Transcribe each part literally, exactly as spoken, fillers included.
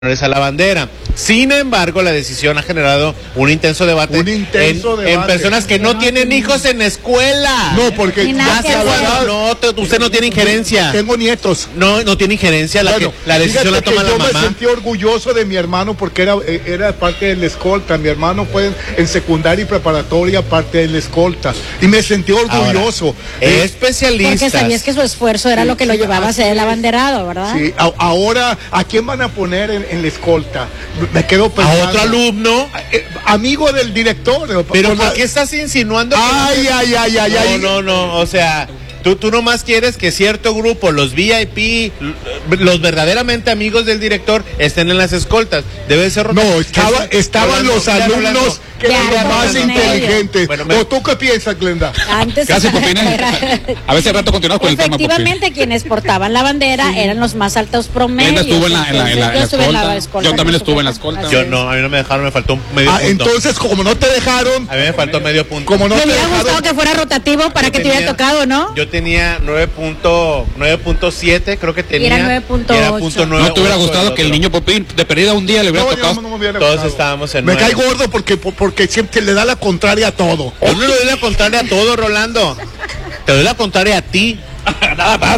a la bandera. Sin embargo, la decisión ha generado un intenso debate, un intenso en, debate. en personas que no, no tienen hijos en escuela. No, porque ya se cuando, no, te, usted no tiene injerencia. Tengo nietos. No, no tiene injerencia. La, bueno, que, la decisión la toma la mamá. Yo me sentí orgulloso de mi hermano porque era, era parte de la escolta. Mi hermano fue en, en secundaria y preparatoria parte de la escolta. Y me sentí orgulloso. Ahora, eh, especialistas. Porque sabías que su esfuerzo era sí, lo que lo sí, llevaba a ser el abanderado, ¿verdad? Sí, a, ahora, ¿a quién van a poner en, en la escolta? Me quedo pensando. A otro alumno. Eh, amigo del director. Pero ¿por, ¿por qué estás insinuando? Ay, que ay, ay, ay, no, ay. No, no, no, o sea... Tú, tú nomás quieres que cierto grupo, los V I P, los verdaderamente amigos del director, estén en las escoltas. Debe ser rotativo. No, estaba, estaban los alumnos que eran los más inteligentes. Bueno, me... ¿O tú qué piensas, Glenda? Antes Gracias por venir. A veces rato continuamos con el tema. Efectivamente, quienes portaban la bandera sí. eran los más altos promedios. Glenda estuvo en la, en la, en la, yo estuve en la escolta. Yo también estuve en la escolta. Yo no, a mí no me dejaron, me faltó medio ah, punto. Entonces, como no te dejaron. A mí me faltó medio punto. Como no me te hubiera dejaron, gustado que fuera rotativo para que tenía, te hubiera tocado, ¿no? Yo tenía nueve punto siete, creo que tenía. Y era nueve punto ocho. ¿No te hubiera gustado que el niño Popín de perdida un día le hubiera no, tocado? No, no me hubiera Todos gustado. estábamos en Me nueve. cae gordo porque, porque siempre le da la contraria a todo. Yo no le doy la contraria a todo, Rolando. Te doy la contraria a ti. Nada más.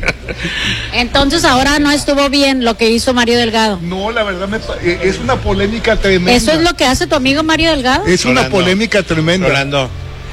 Entonces ahora no estuvo bien lo que hizo Mario Delgado. No, la verdad me, es una polémica tremenda. ¿Eso es lo que hace tu amigo Mario Delgado? Es una Rolando, polémica tremenda. Rolando,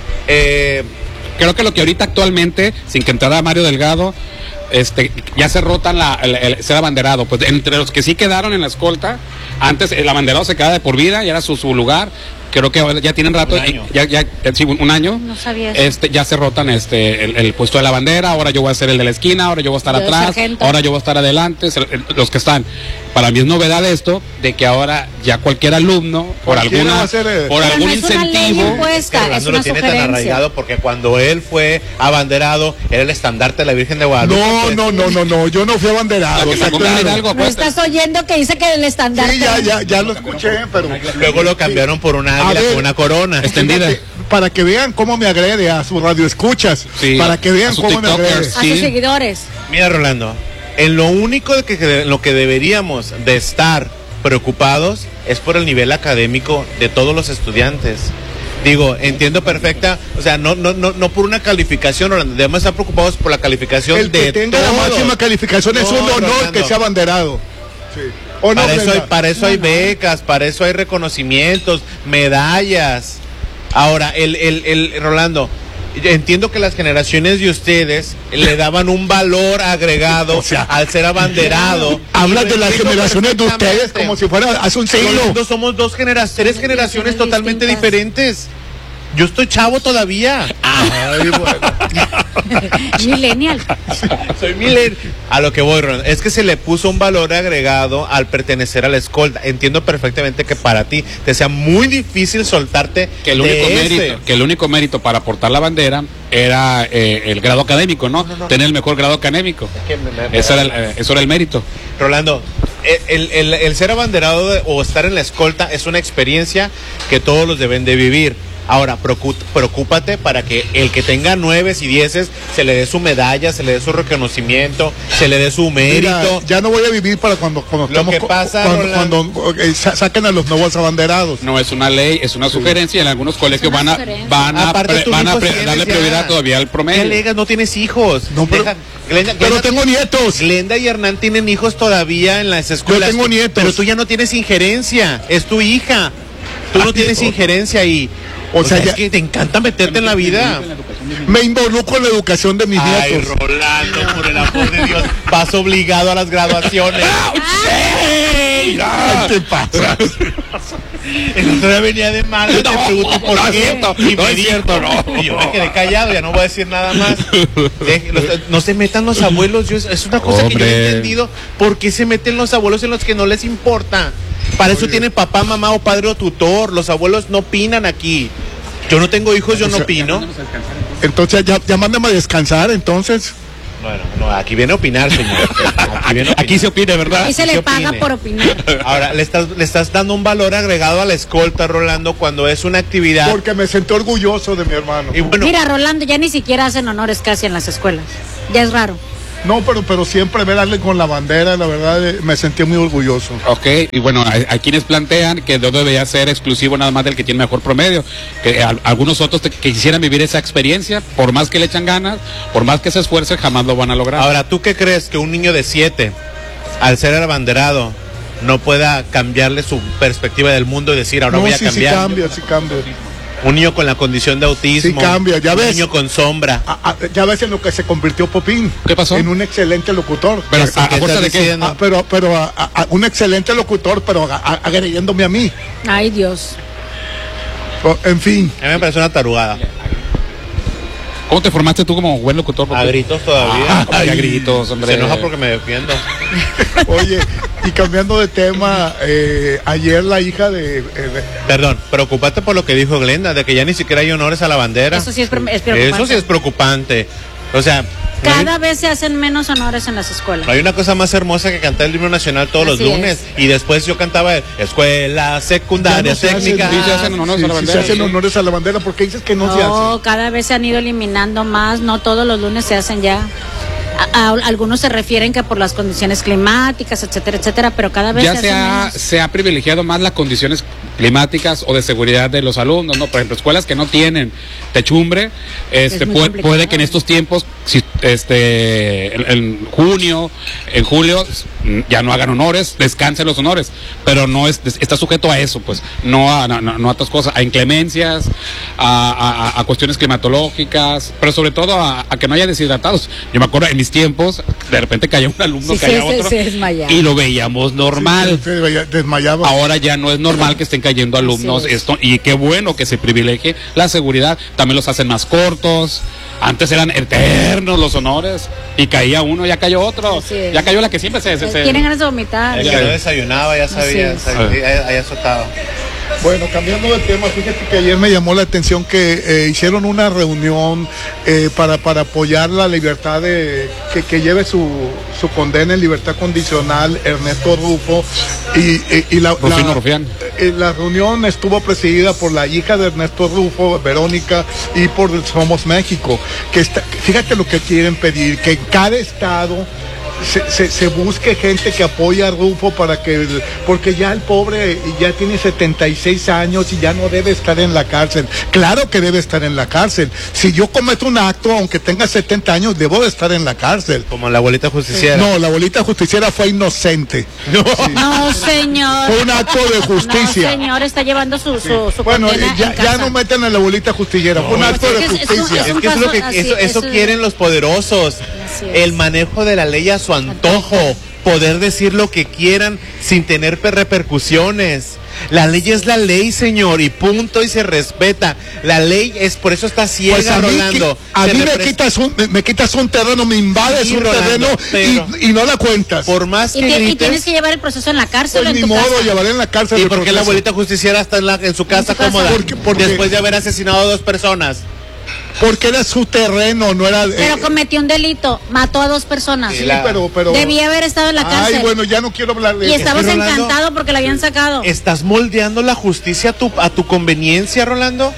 eh, creo que lo que ahorita actualmente, sin que entrara Mario Delgado, este, ya se rotan la, el, el ser abanderado. Pues entre los que sí quedaron en la escolta, antes el abanderado se quedaba de por vida, ya era su, su lugar. Creo que ya tienen rato, un año. ya, ya, sí, un, un año. No sabía eso. Este, ya se rotan este, el, el puesto de la bandera, ahora yo voy a ser el de la esquina, ahora yo voy a estar yo atrás, ahora yo voy a estar adelante, los que están. Para mí es novedad esto, de que ahora ya cualquier alumno, por alguna, ser, pero por algún no es incentivo. Impuesta, es, es una lo tiene sugerencia. Tan arraigado porque cuando él fue abanderado, era el estandarte de la Virgen de Guadalupe. No, pues. no, no, no, no, yo no fui abanderado. Claro. ¿No estás oyendo que dice que el estandarte? Sí, ya, ya, ya lo escuché, pero. Luego lo cambiaron por una águila con una corona. Extendida. Para que vean cómo me agrede a sus radioescuchas. Sí, para que vean cómo me agrede. Sí. A sus seguidores. Mira, Rolando, en lo único de que, en lo que deberíamos de estar preocupados es por el nivel académico de todos los estudiantes. Digo, entiendo perfecta, o sea, no no no no por una calificación, Rolando, debemos estar preocupados por la calificación el que de tenga todos. La máxima calificación no, es un honor Rolando. Que sea abanderado. Sí. ¿O no, para, eso hay, para eso hay becas, para eso hay reconocimientos, medallas. Ahora, el, el, el Rolando, entiendo que las generaciones de ustedes le daban un valor agregado o sea, al ser abanderado. Hablas de las generaciones de ustedes como si fuera hace un siglo. Rolando, somos dos generaciones, tres generaciones totalmente diferentes. Yo estoy chavo todavía. Ay, bueno. Millennial. Soy millennial. A lo que voy, Ron, es que se le puso un valor agregado al pertenecer a la escolta. Entiendo perfectamente que para ti te sea muy difícil soltarte que el de único ese. mérito, que el único mérito para portar la bandera era eh, el grado académico, ¿no? No, no, no. Tener el mejor grado académico. Es que me, me, eso, era el, eh, eso era el mérito. Rolando, el, el, el ser abanderado de, o estar en la escolta es una experiencia que todos los deben de vivir. Ahora, preocúpate para que el que tenga nueves y dieces se le dé su medalla, se le dé su reconocimiento, se le dé su mérito. Mira, ya no voy a vivir para cuando, cuando Lo estamos, que pasa, cuando, cuando eh, saquen a los nuevos abanderados. No es una ley, es una sugerencia y en algunos colegios van a van a, pre, van a pre, darle prioridad todavía al promedio. ¿Qué alegas? No tienes hijos. No, pero, Deja, Glenda, pero Glenda, tengo nietos. Glenda y Hernán tienen hijos todavía en las escuelas. Yo tengo nietos. Pero tú ya no tienes injerencia, es tu hija. Tú no tienes injerencia ahí. O, o sea, sea ya... es que te encanta meterte en la vida. Me involucro en la educación de mis Ay, nietos. Rolando, por el amor de Dios, vas obligado a las graduaciones. ¡Ay! Ay, ¿qué pasa? El otro día venía de mal, no, te pregunto por no qué. Es cierto, y no me es dijo, cierto, no. Y yo me quedé callado, ya no voy a decir nada más. De, los, no se metan los abuelos, yo, es una cosa Hombre. que yo he entendido. ¿Por qué se meten los abuelos en los que no les importa? Para eso tienen papá, mamá o padre o tutor. Los abuelos no opinan aquí. Yo no tengo hijos, yo no opino. Entonces ya, ya mándame a descansar, entonces. Bueno, no, aquí viene a opinar, señor. Aquí, viene a opinar. Aquí se opina, ¿verdad? Aquí se le paga opine. por opinar. Ahora, le estás, le estás dando un valor agregado a la escolta, Rolando, cuando es una actividad. Porque me sentí orgulloso de mi hermano. Y bueno, mira, Rolando, ya ni siquiera hacen honores casi en las escuelas. Ya es raro. No, pero, pero siempre ver a alguien con la bandera, la verdad, eh, me sentí muy orgulloso. Ok, y bueno, hay, hay quienes plantean que no debería ser exclusivo nada más del que tiene mejor promedio, que a, algunos otros te, que quisieran vivir esa experiencia, por más que le echan ganas, por más que se esfuercen, jamás lo van a lograr. Ahora, ¿tú qué crees que un niño de siete, al ser abanderado, no pueda cambiarle su perspectiva del mundo y decir, ahora no, voy a sí, cambiar? Sí cambia, sí cambia. Un niño con la condición de autismo. Sí cambia, ya un ves. Un niño con sombra. A, a, ya ves en lo que se convirtió Popín. ¿Qué pasó? En un excelente locutor. Pero, ¿a, ¿a, a fuerza de qué? Ah, pero, pero a, a, un excelente locutor, pero a, a, agrediéndome a mí. Ay, Dios. O, en fin. A mí me parece una tarugada. ¿Cómo te formaste tú como buen locutor? A gritos todavía. Ah, ay, a gritos, hombre. Se enoja porque me defiendo. Oye, y cambiando de tema, eh, ayer la hija de, eh, de... Perdón, preocupate por lo que dijo Glenda, de que ya ni siquiera hay honores a la bandera. Eso sí es, pre- es preocupante. Eso sí es preocupante. O sea, Cada vez se hacen menos honores en las escuelas. no hay una cosa más hermosa que cantar el himno nacional todos Así los lunes. es. Y después yo cantaba escuela secundaria, Ya no se técnica. hacen, Sí, se hacen honores Sí, a la sí bandera. se hacen sí. honores a la bandera, porque dices que no, se No, hacen. cada vez se han ido eliminando más, no todos los lunes se hacen ya. A, a- algunos se refieren que por las condiciones climáticas, etcétera, etcétera, pero cada vez Ya se se hacen ha, menos. se ha privilegiado más las condiciones climáticas o de seguridad de los alumnos, ¿no? Por ejemplo, escuelas que no tienen techumbre, este, muy puede, complicado. puede que en estos tiempos, si, este, en, en junio, en julio, ya no hagan honores, descansen los honores, pero no es, está sujeto a eso, pues, no a, no, no a otras cosas, a inclemencias, a, a, a cuestiones climatológicas, pero sobre todo a, a que no haya deshidratados. Yo me acuerdo en mis tiempos, de repente caía un alumno, Sí, caía sí, se- otro, se desmayaba. y lo veíamos normal. Sí, se- se desmayaba. Ahora ya no es normal que estén cayendo alumnos, Así es. esto, y qué bueno que se privilegie la seguridad, también los hacen más cortos, antes eran eternos los honores, y caía uno, ya cayó otro, Así es. ya cayó la que siempre se... se, se- Tienen ganas de vomitar. El que no desayunaba ya sabía, Así es. sabía, ahí azotado. Bueno, cambiando de tema, fíjate que ayer me llamó la atención que eh, hicieron una reunión eh, para, para apoyar la libertad de que, que lleve su, su condena en libertad condicional Ernesto Rufo y, y, y la, Rufino la, Rufián. eh, la reunión estuvo presidida por la hija de Ernesto Rufo, Verónica, y por Somos México, que está, fíjate lo que quieren pedir, que en cada estado Se, se, se busque gente que apoye a Rufo para que, porque ya el pobre ya tiene setenta y seis años y ya no debe estar en la cárcel. Claro que debe estar en la cárcel. Si yo cometo un acto, aunque tenga setenta años, debo de estar en la cárcel. Como la abuelita justiciera. No, la abuelita justiciera fue inocente. No. No, señor. Fue un acto de justicia. No, señor, está llevando su, su, su Bueno, condena eh, ya, en ya casa. no meten a la abuelita justiciera, fue un acto es de que es- es un- justicia. es Es un que eso es lo que paso eso, así, eso eso- quieren los poderosos. Así es. El manejo de la ley a su antojo, poder decir lo que quieran sin tener per- repercusiones. La ley es la ley, señor, y punto, y se respeta. La ley es, por eso está ciega, Pues a mí, Rolando. qui- a Se mí me repres- quitas un, me, me quitas un terreno, me invades Sí, un Rolando, terreno pero- y, y no la cuentas. Por más Y, que ti- y grites, tienes que llevar el proceso en la cárcel Pues o en ni tu modo, casa. llevaré en la cárcel. ¿y el por qué la proceso. abuelita justiciera está en, la, en su casa su casa. cómoda? Porque- porque- Después de haber asesinado a dos personas. Porque era su terreno, no era. Pero eh, cometió un delito, mató a dos personas. Sí, sí, la- pero, pero. Debía haber estado en la cárcel. Ay, bueno, ya no quiero hablar de y eso. estabas Es que, Rolando, encantado porque la habían sacado. ¿Estás moldeando la justicia a tu, a tu conveniencia, Rolando?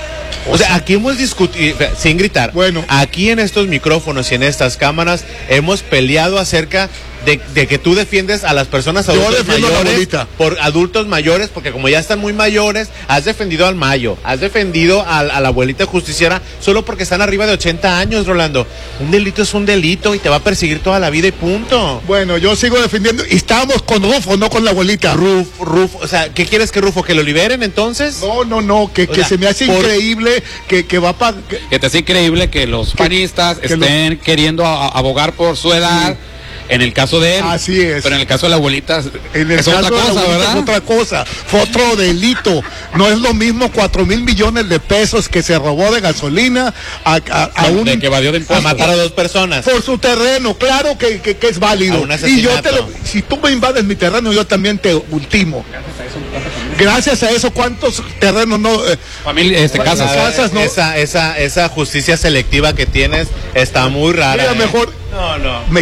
O sea, aquí hemos discutido, sin gritar, Bueno. aquí en estos micrófonos y en estas cámaras hemos peleado acerca de, de que tú defiendes a las personas Yo adultos defiendo a la mayores, abuelita. por adultos mayores, porque como ya están muy mayores, has defendido al Mayo, has defendido a, a la abuelita justiciera solo porque están arriba de ochenta años, Rolando. Un delito es un delito y te va a perseguir toda la vida y punto. Bueno, yo sigo defendiendo. Y estábamos con Rufo, no con la abuelita. Rufo, Rufo, o sea, ¿qué quieres que Rufo? ¿Que lo liberen entonces? No, no, no, que, O que sea, se me hace por- increíble que, que va para. Que te hace increíble que los panistas que estén queriendo a- abogar por su edad, en el caso de él. Así es. Pero en el caso de la abuelita En el es caso otra de la cosa, abuelita ¿verdad? es otra cosa. Fue otro delito. No es lo mismo cuatro mil millones de pesos que se robó de gasolina a, a, a De- un. de que evadió de A impuestos. matar a dos personas. Por su terreno, claro que, que, que es A válido. un Y yo te asesinato. lo, si tú me invades mi terreno, yo también te ultimo. Gracias a eso, ¿cuántos terrenos no? eh, Familia, este, Bueno, casas. la- casas, ¿no? Esa, esa, esa justicia selectiva que tienes está muy rara. Mira, ¿eh? mejor- No, no. me cae.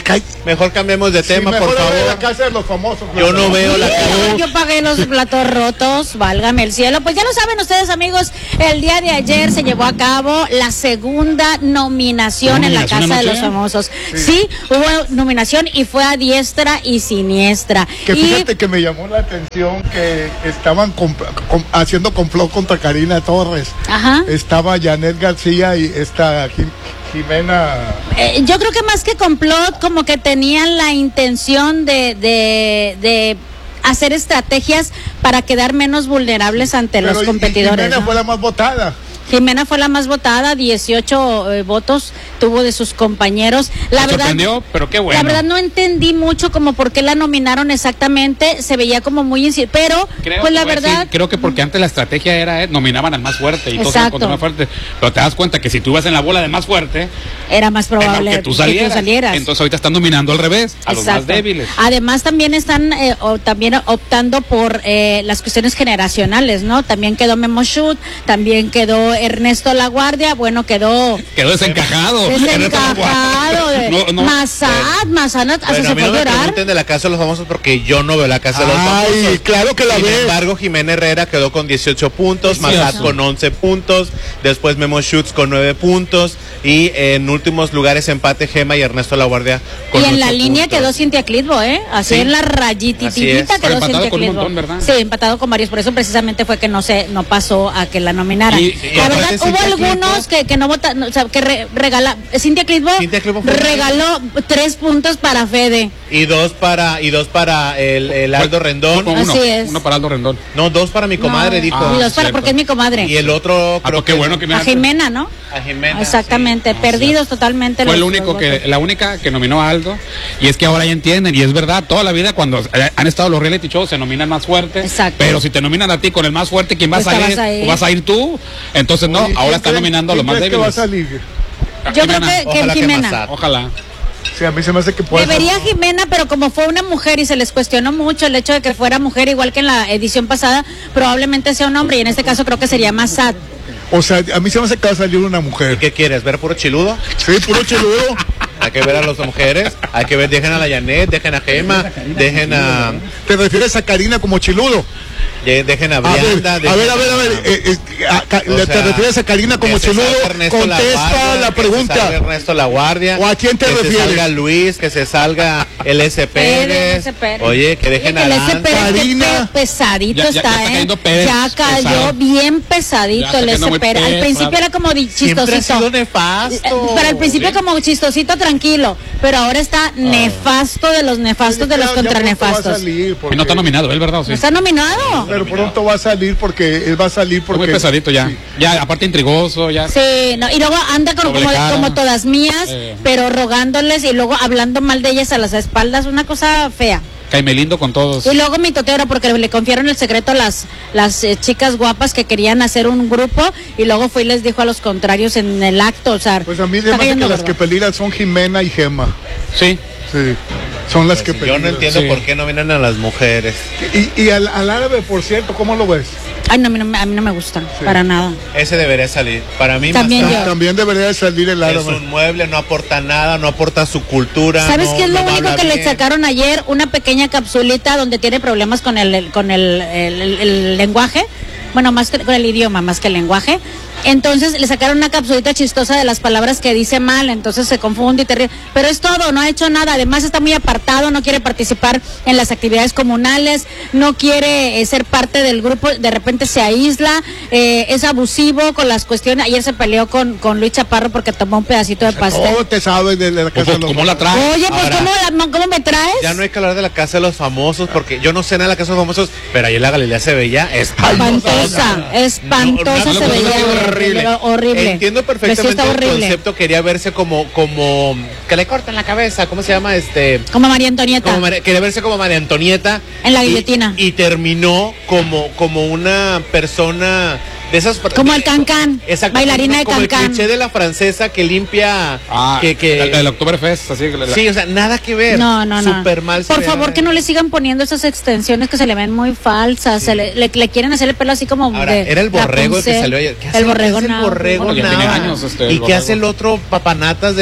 mejor cambiemos de tema, sí, por favor. La casa de los famosos. Yo no veo la casa. Yo pagué los platos rotos, válgame el cielo. Pues ya lo saben ustedes, amigos, el día de ayer se llevó a cabo la segunda nominación en la Casa de los Famosos. Sí. sí, hubo nominación y fue a diestra y siniestra. Que y... fíjate que me llamó la atención que estaban comp com haciendo complot contra Karina Torres. Ajá. Estaba Janet García y esta Jim Jimena. Eh, yo creo que más que complot, como que tenían la intención de, de, de hacer estrategias para quedar menos vulnerables ante Pero los y, competidores. Y Jimena ¿no? fue la más votada. Jimena fue la más votada, dieciocho eh, votos tuvo de sus compañeros. La Me verdad, sorprendió, pero qué bueno. La verdad no entendí mucho como por qué la nominaron exactamente, se veía como muy inci- pero creo, pues la verdad decir, creo que porque antes la estrategia era eh, nominaban al más fuerte y todos Exacto. contra el más fuerte, pero te das cuenta que si tú ibas en la bola de más fuerte era más probable que tú salieras. que tú salieras. Entonces ahorita están nominando al revés, a Exacto. los más débiles. Además también están eh, o, también optando por eh, las cuestiones generacionales, ¿no? También quedó Memo Shoot, también quedó Ernesto La Guardia, bueno, quedó Quedó desencajado. desencajado de no, no. Massad, Massad hasta Bueno, se a mí fue no a me llorar. pregunten de la Casa de los Famosos porque yo no veo la Casa de los Ay, Famosos. claro que la Sin ves. embargo, Jimena Herrera quedó con dieciocho puntos, Massad con once puntos, después Memo Schutz con nueve puntos y en últimos lugares empate Gema y Ernesto La Guardia con Y en la ocho línea puntos. quedó Cintia Clitbo, ¿eh? Así Sí. en la Así rayititita es. quedó Pero empatado Cintia con un Clitbo. montón, ¿verdad? Sí, empatado con varios, por eso precisamente fue que no se no pasó a que la nominaran. Y- y la aparte verdad, hubo Cintia algunos Clitbo- que, que no votaron, o sea, que re, regala, Cintia Clitbo, Cintia Clitbo fue- regaló tres puntos para Fede. Y dos para y dos para el, el Aldo Rendón. Fue uno, Así es. uno para Aldo Rendón. No, dos para mi comadre, No, dijo. y dos para, cierto. porque es mi comadre. Y el otro Ah, creo pues qué que bueno que me A Jimena, ¿no? a Jimena. Exactamente, sí. perdidos totalmente. Fue el los- único los que, votos. la única que nominó a Aldo, y es que ahora ya entienden, y es verdad, toda la vida cuando eh, han estado los reality shows se nominan más fuerte, Exacto. pero si te nominan a ti con el más fuerte, ¿quién va Pues a te salir? vas a ir. ¿O vas a ir tú? Entonces no, Oye, ahora ¿quién están creen- nominando a los quién más crees que va a débiles. salir? Yo creo Jimena, que, que Ojalá que Jimena. Massad. Ojalá. Sí, a mí se me hace que puede Debería ser. Jimena, pero como fue una mujer y se les cuestionó mucho el hecho de que fuera mujer, igual que en la edición pasada, probablemente sea un hombre, y en este caso creo que sería Massad. O sea, a mí se me hace que va a salir una mujer. ¿Qué quieres? ¿Ver puro chiludo? Sí, puro chiludo. Hay que ver a las mujeres, hay que ver, dejen a la Janet, dejen a Gema, dejen a ¿Te refieres a Karina como chiludo? de- dejen a A ver, Brianda, a dejen ver, a ver, a ver. eh, eh, a- ca- o ¿Te sea, refieres a Karina como que se chiludo? salga Ernesto La Contesta Guardia, la que se salga pregunta. Ernesto La Guardia. ¿O a quién te que refieres? se salga Luis, que se salga el S. Pérez. S. Pérez. Oye, que dejen a el S. Aranza. Pérez, qué Karina. pe- pesadito Ya- ya- está, ya está ¿eh? cayendo Pérez ya cayó pesado. bien pesadito Ya está el cayendo S. muy Pérez. Al pesado. principio era como di- Siempre ha chistosito. sido nefasto. Pero al principio como chistosito, tranquilo. Pero ahora está nefasto de los nefastos de los Ya pronto va a contranefastos. salir, Y porque- no está nominado, ¿él verdad o sí? ¿No está nominado? Pero pronto va a salir porque él va a salir Está porque... muy pesadito ya. Sí. Ya, aparte intrigoso, ya. Sí, no, y luego anda con- Doble como, cara. como todas mías, Eh. pero rogándoles y luego hablando mal de ellas a las espaldas, una cosa fea. Caimelindo con todos. Y luego mi totero, porque le confiaron el secreto a las, las eh, chicas guapas que querían hacer un grupo, y luego fue y les dijo a los contrarios en el acto, o sea, Pues a mí se está me hace que cayendo las gordo. que peligran son Jimena y Gema. Sí. Sí, son las que Yo peligran. no entiendo Sí. por qué no vienen a las mujeres. Y, y al, al árabe, por cierto, ¿cómo lo ves? Ay, no, a mí no, me- a mí no me gusta, para nada. Ese debería salir. Para mí También Massad yo. También debería de salir el es árabe. un mueble, no aporta nada, no aporta su cultura. ¿Sabes no- qué es lo no único habla que le bien. sacaron ayer? Una pequeña capsulita donde tiene problemas con el, el- con el, el- el- el lenguaje. Bueno, más que con el idioma, más que el lenguaje. Entonces le sacaron una capsulita chistosa de las palabras que dice mal, entonces se confunde y te ríe. Pero es todo, no ha hecho nada. Además está muy apartado, no quiere participar en las actividades comunales, no quiere eh, ser parte del grupo, de repente se aísla, eh, es abusivo con las cuestiones. Ayer se peleó con, con Luis Chaparro porque tomó un pedacito de pastel. ¿Cómo te sabes de, de la Pues, casa de los ¿cómo la trae? Oye, pues Ahora- ¿cómo, la- ¿cómo me traes? Ya no hay que hablar de la Casa de los Famosos porque yo no sé nada de la Casa de los Famosos, pero ahí en la Galilea se veía Espantosa, espantosa No, se una veía cosa horrible. horrible. Entiendo Vestido perfectamente estaba el horrible. concepto, quería verse como como que le corten la cabeza, ¿cómo se llama este? Como María Antonieta. Como María- quería verse como María Antonieta En la y- guillotina. y, terminó como como una persona de esas Como el Cancán, Exacto, bailarina de como Cancán. el cliché de la francesa que limpia Ah, que, que el, el Oktoberfest, así que la- sí, o sea, nada que ver. No, no, no. Súper mal. se Por veía. favor, que no le sigan poniendo esas extensiones que se le ven muy falsas. Se le, le- le quieren hacer el pelo así como Ahora, de era el borrego el que Rapunzel. salió ayer. ¿Qué hace- El borrego qué hace no. el borrego Bueno, ya nada? tiene años, este, el ¿Y qué hace el borrego. otro papanatas del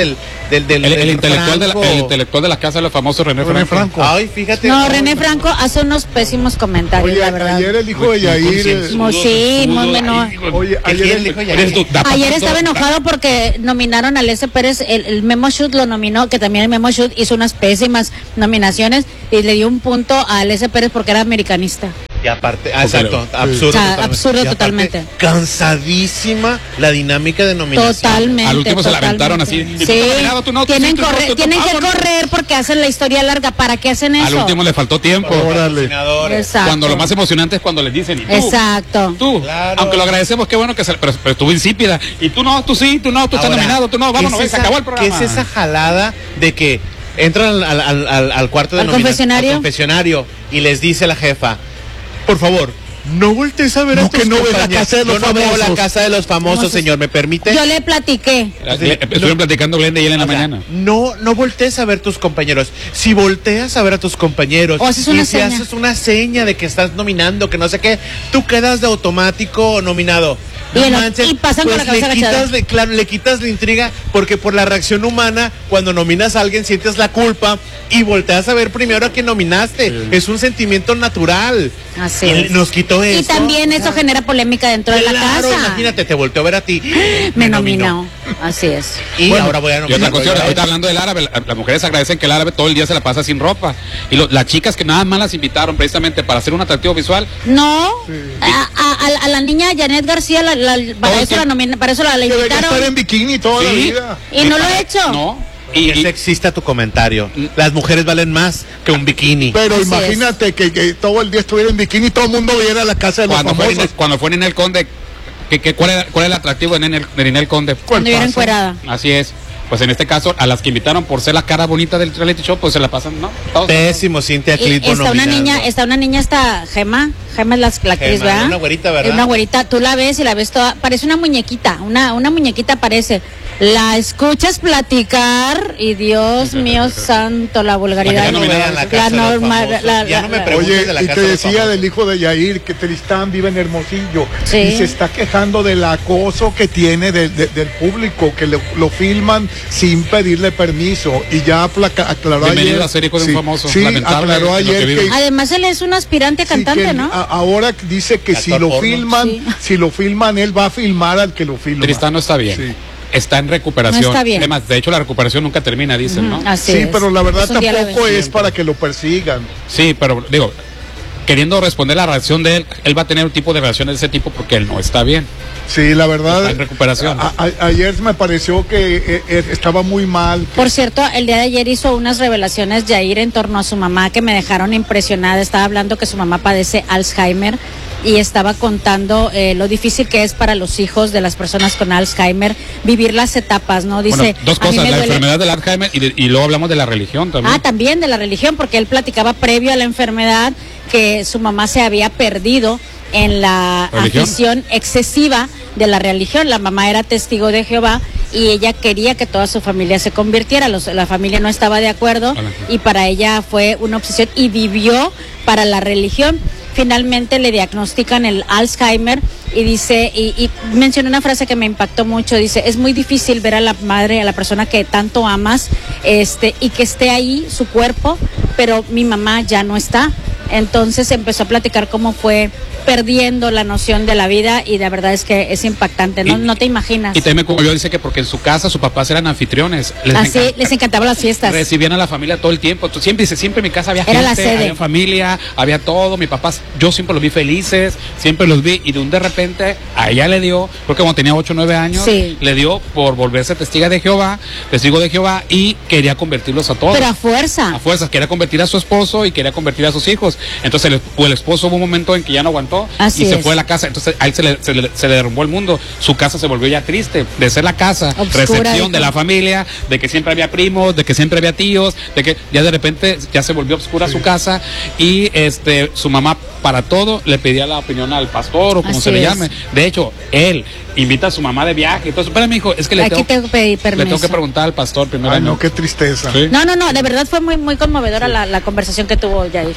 del, del, El, el del intelectual de la, Franco. el intelectual de la casa de los famosos, René, René Franco. Franco. Ay, fíjate. No, René Franco hace unos pésimos comentarios, Oye, la verdad. ayer el hijo de Yair. eh, Mo- sí, muy bueno. Oye, ¿Qué ayer quién el, dijo ya? Eres tú, da- Ayer da- estaba da- enojado porque nominaron a Lese Pérez, el, el Memo Shoot lo nominó, que también el Memo Shoot hizo unas pésimas nominaciones y le dio un punto a Lese Pérez porque era americanista. Y aparte, ah, exacto, absurdo. O sea, totalmente. absurdo Y aparte, totalmente. Cansadísima la dinámica de nominación. Totalmente. Al último se la totalmente. aventaron así. Y tú Sí, nominado, tú no, tú tienen, sí, tú no, corre- tú no, tienen que vámonos. correr porque hacen la historia larga. ¿Para qué hacen eso? Al último le faltó tiempo. Órale. Patrocinadores. Exacto. Cuando lo más emocionante es cuando les dicen, ¿y tú? Exacto. Tú, Claro. aunque lo agradecemos, qué bueno que se, pero, pero estuvo insípida. Y tú no, tú sí, tú no, tú estás Ahora, nominado, tú no, vámonos, ¿qué ven, es se esa- acabó el programa. ¿Qué es esa jalada de que entran al, al, al, al cuarto de ¿Al nominación, confesionario? al confesionario y les dice la jefa, por favor, no voltees a ver No, a tus que no ves la compañeros"? casa de los Yo no veo la famosos. casa de los famosos, Famosos. señor, ¿me permite? Yo le platiqué. Le- Estuvieron platicando Glenda y él en la O sea, mañana. No, no voltees a ver tus compañeros. Si volteas a ver a tus compañeros O haces y una si seña. haces una seña de que estás nominando, que no sé qué, tú quedas de automático nominado. Y No el- manches, y pasan con pues la cabeza le quitas, agachada. de- claro, le quitas la intriga porque por la reacción humana, cuando nominas a alguien sientes la culpa y volteas a ver primero a quien nominaste. Es un sentimiento natural. Así Y es. nos quitó eso. Y también eso genera polémica dentro de la Claro, casa. imagínate, te volteó a ver a ti. Me nominó. Así es. Y Bueno, ahora voy a Y nominar. otra cuestión, ahorita hablando del árabe, la- las mujeres agradecen que el árabe todo el día se la pasa sin ropa. Y lo- las chicas que nada más las invitaron precisamente para hacer un atractivo visual, No, a, a- a- a la niña Janet García, la- la- para, Todo eso la tiempo. nomina- para eso la, la Debe estar invitaron. en bikini toda la Sí. vida. Y no lo he hecho. ¿no? Y Y, es y- sexista tu comentario. Las mujeres valen más que un bikini. Pero Así imagínate que, que todo el día estuviera en bikini y todo el mundo viera la casa de los cuando, fue famosos. Ninel, cuando fue Ninel Conde, que, que, ¿cuál, era, ¿cuál era el atractivo de Ninel, de Ninel Conde? Cuando viera encuerada. Así es. Pues en este caso, a las que invitaron por ser la cara bonita del reality show, pues se la pasan, ¿no? Todos- Pésimo, Cintia Y Clitbo está una nominando. niña, está una niña, está Gema, Gema es la, la actriz, Gema, ¿verdad? una güerita, ¿verdad? Es una güerita, tú la ves y la ves toda, parece una muñequita, una, una muñequita parece. La escuchas platicar y Dios mío santo, la vulgaridad. La que ya no vean la la casa de los normal, famosos. la- Ya la- no me la- preguntes Oye, de la y casa te de los decía famosos. del hijo de Yair que Tristán vive en Hermosillo Sí. y se está quejando del acoso que tiene de- de- del público, que lo, lo filman sin pedirle permiso y ya placa- aclaró Bienvenido ayer. a ser hijo de un famoso. Sí, Lamentable aclaró lo que ayer vive. que, Además él es un aspirante a sí, cantante, que ¿no? a- ahora dice que si Actor lo porno. filman, Sí. si lo filman él va a filmar al que lo filma. Tristán no está bien. Sí. Está en recuperación. No está bien. Además, de hecho, la recuperación nunca termina, dicen, ¿no? Así Sí, es. pero la verdad Es un día a la tampoco vez. es para que lo persigan. Sí, pero digo, queriendo responder la reacción de él, él va a tener un tipo de reacción de ese tipo porque él no está bien. Sí, la verdad. Está en recuperación. a- a- ayer me pareció que eh, eh, estaba muy mal. Por cierto, el día de ayer hizo unas revelaciones Yair en torno a su mamá que me dejaron impresionada. Estaba hablando que su mamá padece Alzheimer y estaba contando eh, lo difícil que es para los hijos de las personas con Alzheimer vivir las etapas, ¿no? Dice, Bueno, dos "A mí cosas, me la duele". enfermedad del Alzheimer y, de- y luego hablamos de la religión también. Ah, también de la religión, porque él platicaba previo a la enfermedad que su mamá se había perdido en la ¿Religión? afición excesiva de la religión. La mamá era testigo de Jehová y ella quería que toda su familia se convirtiera. Los- la familia no estaba de acuerdo Hola. y para ella fue una obsesión y vivió para la religión. Finalmente le diagnostican el Alzheimer y dice, y, y menciona una frase que me impactó mucho, dice, es muy difícil ver a la madre, a la persona que tanto amas, este, y que esté ahí su cuerpo, pero mi mamá ya no está. Entonces empezó a platicar cómo fue perdiendo la noción de la vida y la verdad es que es impactante, no, Y- no te imaginas. Y también como yo dice que porque en su casa sus papás eran anfitriones. Les Así encanta- les encantaban las fiestas. Recibían a la familia todo el tiempo. Tú siempre dice, siempre en mi casa había Era la gente, sede. había familia, había todo. Mi papá, yo siempre los vi felices, siempre los vi y de un de repente a ella le dio, creo que cuando tenía ocho o nueve años, Sí. le dio por volverse testiga de Jehová, testigo de Jehová y quería convertirlos a todos. Pero a fuerza. A fuerzas, quería convertir a su esposo y quería convertir a sus hijos. Entonces el, el esposo hubo un momento en que ya no aguantó Así y se es. fue a la casa. Entonces a él se le, se, le, se le derrumbó el mundo. Su casa se volvió ya triste. De ser la casa, Obscura, recepción de dijo. la familia, de que siempre había primos, de que siempre había tíos, de que ya de repente ya se volvió oscura su casa y este su mamá para todo le pedía la opinión al pastor o como Así se le es. llame. De hecho, él invita a su mamá de viaje. Entonces, espérame, hijo, es que le Aquí tengo, tengo que pedir le permiso. tengo que preguntar al pastor primero. Ay, no, qué tristeza. Sí. No, no, no, de verdad fue muy, muy conmovedora la, la conversación que tuvo Yair. Vamos a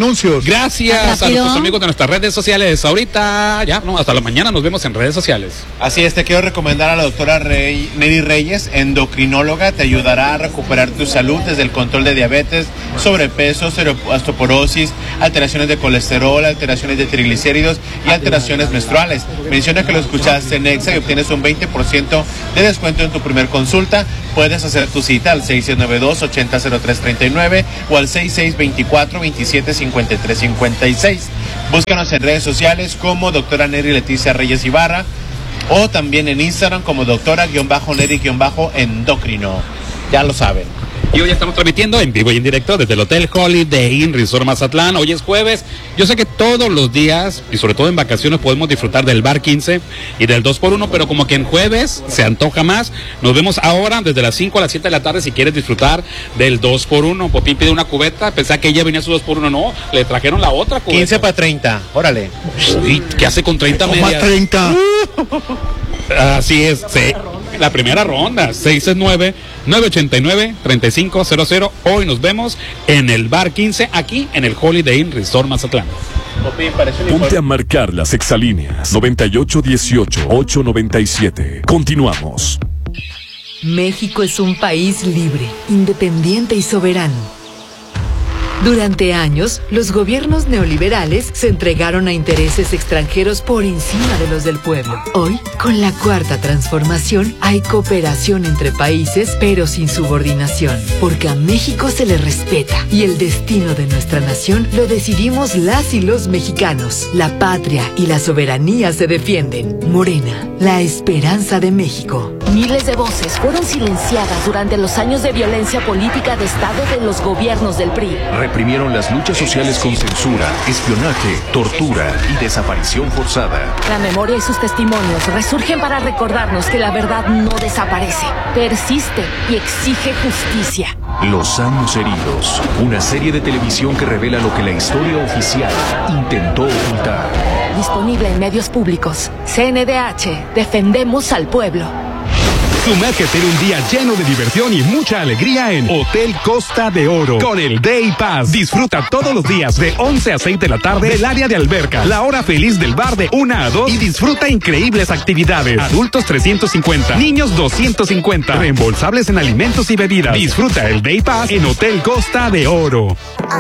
anuncios. Gracias a nuestros amigos de nuestras redes sociales. Ahorita, ya, no, hasta la mañana nos vemos en redes sociales. Así es, te quiero recomendar a la doctora Rey, Neri Reyes, endocrinóloga. Te ayudará a recuperar tu salud desde el control de diabetes, sobrepeso, osteoporosis, alteraciones de colesterol, alteraciones de triglicéridos y alteraciones menstruales. Menciona que lo escuchaste en Exa y obtienes un veinte por ciento de descuento en tu primer consulta. Puedes hacer tu cita al seis seis nueve dos, ocho cero cero tres tres nueve o al seis seis dos cuatro, dos siete cinco tres cinco seis. Búscanos en redes sociales como doctora Neri Leticia Reyes Ibarra o también en Instagram como doctora-neri-endocrino. Ya lo saben. Y hoy estamos transmitiendo en vivo y en directo desde el Hotel Holiday Inn Resort Mazatlán. Hoy es jueves. Yo sé que todos los días, y sobre todo en vacaciones, podemos disfrutar del Bar quince y del dos por uno, pero como que en jueves se antoja más. Nos vemos ahora desde las cinco a las siete de la tarde si quieres disfrutar del dos por uno. Popín pide una cubeta, pensaba que ella venía a su dos por uno. No, le trajeron la otra cubeta. quince para treinta, órale. ¿Y qué hace con treinta medias? treinta. Así es, sí. La primera ronda, seis seis nueve, nueve ocho nueve, tres cinco cero cero. Hoy nos vemos en el Bar quince, aquí en el Holiday Inn Resort Mazatlán. Ponte a marcar las exalíneas noventa y ocho dieciocho, ocho noventa y siete. Continuamos. México es un país libre, independiente y soberano. Durante años, los gobiernos neoliberales se entregaron a intereses extranjeros por encima de los del pueblo. Hoy, con la cuarta transformación, hay cooperación entre países, pero sin subordinación, porque a México se le respeta y el destino de nuestra nación lo decidimos las y los mexicanos. La patria y la soberanía se defienden. Morena, la esperanza de México. Miles de voces fueron silenciadas durante los años de violencia política de Estado de los gobiernos del P R I. Reprimieron las luchas sociales con censura, espionaje, tortura y desaparición forzada. La memoria y sus testimonios resurgen para recordarnos que la verdad no desaparece, persiste y exige justicia. Los años heridos, una serie de televisión que revela lo que la historia oficial intentó ocultar. Disponible en medios públicos. C N D H, defendemos al pueblo. Sumérgete en un día lleno de diversión y mucha alegría en Hotel Costa de Oro con el Day Pass. Disfruta todos los días de once a seis de la tarde el área de alberca, la hora feliz del bar de una a dos y disfruta increíbles actividades. Adultos trescientos cincuenta, niños doscientos cincuenta, reembolsables en alimentos y bebidas. Disfruta el Day Pass en Hotel Costa de Oro.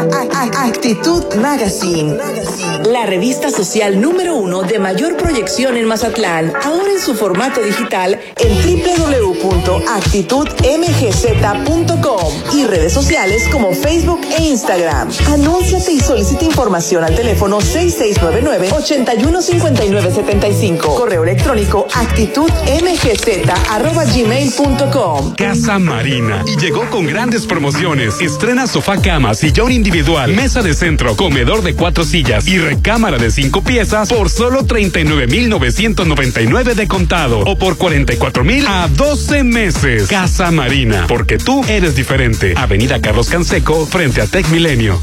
Actitud Magazine, la revista social número uno de mayor proyección en Mazatlán, ahora en su formato digital en doble u doble u doble u punto actitud m g z punto com y redes sociales como Facebook e Instagram. Anúnciate y solicita información al teléfono seis seis nueve nueve, ocho uno cinco nueve siete cinco. Correo electrónico actitudmgz arroba gmail punto com. Casa Marina. Y llegó con grandes promociones. Estrena sofá cama, sillón individual, mesa de centro, comedor de cuatro sillas y recámara de cinco piezas por solo treinta y nueve mil novecientos noventa y nueve de contado o por cuarenta y cuatro mil a doce meses. Casa Marina, porque tú eres diferente. Avenida Carlos Canseco, frente a Tec Milenio.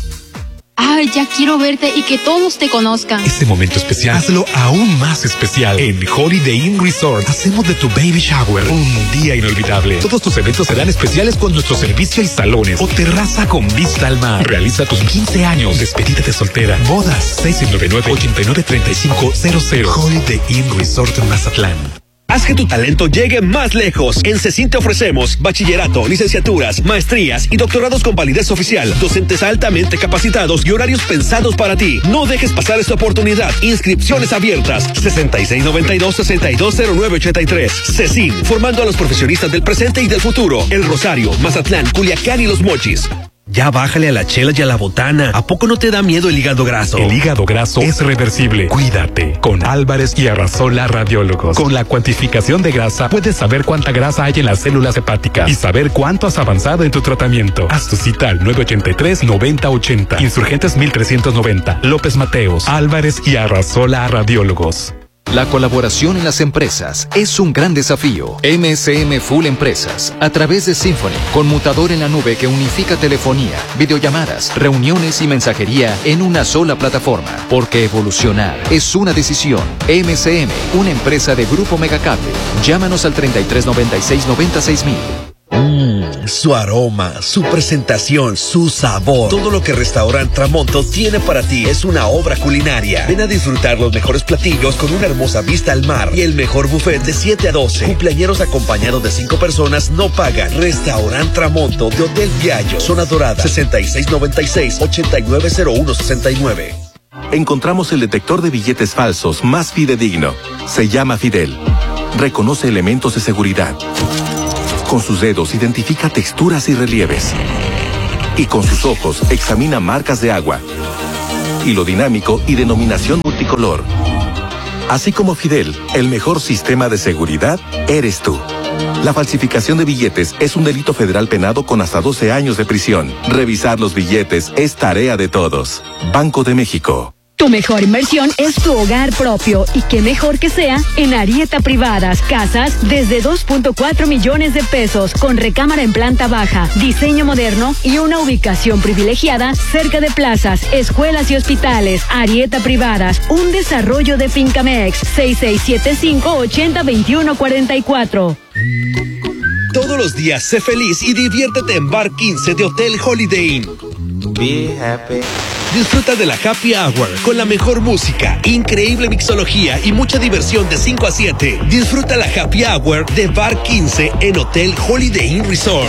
Ay, ya quiero verte y que todos te conozcan. Este momento especial, hazlo aún más especial. En Holiday Inn Resort, hacemos de tu baby shower un día inolvidable. Todos tus eventos serán especiales con nuestro servicio y salones o terraza con vista al mar. Realiza tus quince años, despedida de soltera, bodas. seis nueve nueve, ocho nueve tres cinco cero cero. Holiday Inn Resort en Mazatlán. Haz que tu talento llegue más lejos. En CECIN te ofrecemos bachillerato, licenciaturas, maestrías y doctorados con validez oficial, docentes altamente capacitados y horarios pensados para ti. No dejes pasar esta oportunidad. Inscripciones abiertas. sesenta y seis noventa y dos, sesenta y dos cero nueve ochenta y tres. CECIN, formando a los profesionistas del presente y del futuro. El Rosario, Mazatlán, Culiacán y Los Mochis. Ya bájale a la chela y a la botana. ¿A poco no te da miedo el hígado graso? El hígado graso es reversible. Cuídate. Con Álvarez y Arrasola Radiólogos. Con la cuantificación de grasa, puedes saber cuánta grasa hay en las células hepáticas y saber cuánto has avanzado en tu tratamiento. Haz tu cita al nueve ocho tres, noventa ochenta. Insurgentes mil trescientos noventa. López Mateos. Álvarez y Arrasola Radiólogos. La colaboración en las empresas es un gran desafío. M S M Full Empresas, a través de Symphony, conmutador en la nube que unifica telefonía, videollamadas, reuniones y mensajería en una sola plataforma. Porque evolucionar es una decisión. M S M, una empresa de Grupo Megacable. Llámanos al treinta y tres noventa y seis noventa y seis mil. Mmm, su aroma, su presentación, su sabor. Todo lo que Restaurant Tramonto tiene para ti es una obra culinaria. Ven a disfrutar los mejores platillos con una hermosa vista al mar y el mejor buffet de siete a doce. Cumpleañeros acompañados de cinco personas no pagan. Restaurant Tramonto de Hotel Viallo, Zona Dorada, sesenta y seis noventa y seis, ochenta y nueve cero uno sesenta y nueve. Encontramos el detector de billetes falsos más fidedigno. Se llama Fidel. Reconoce elementos de seguridad. Con sus dedos identifica texturas y relieves. Y con sus ojos examina marcas de agua. Hilo dinámico y denominación multicolor. Así como Fidel, el mejor sistema de seguridad eres tú. La falsificación de billetes es un delito federal penado con hasta doce años de prisión. Revisar los billetes es tarea de todos. Banco de México. Tu mejor inversión es tu hogar propio y qué mejor que sea en Arieta Privadas. Casas desde dos punto cuatro millones de pesos con recámara en planta baja, diseño moderno y una ubicación privilegiada cerca de plazas, escuelas y hospitales. Arieta Privadas, un desarrollo de Fincamex. seis seis siete cinco, ocho cero dos uno cuatro cuatro. Todos los días sé feliz y diviértete en Bar quince de Hotel Holiday Inn. Be happy. Disfruta de la Happy Hour con la mejor música, increíble mixología y mucha diversión de cinco a siete. Disfruta la Happy Hour de Bar quince en Hotel Holiday Inn Resort.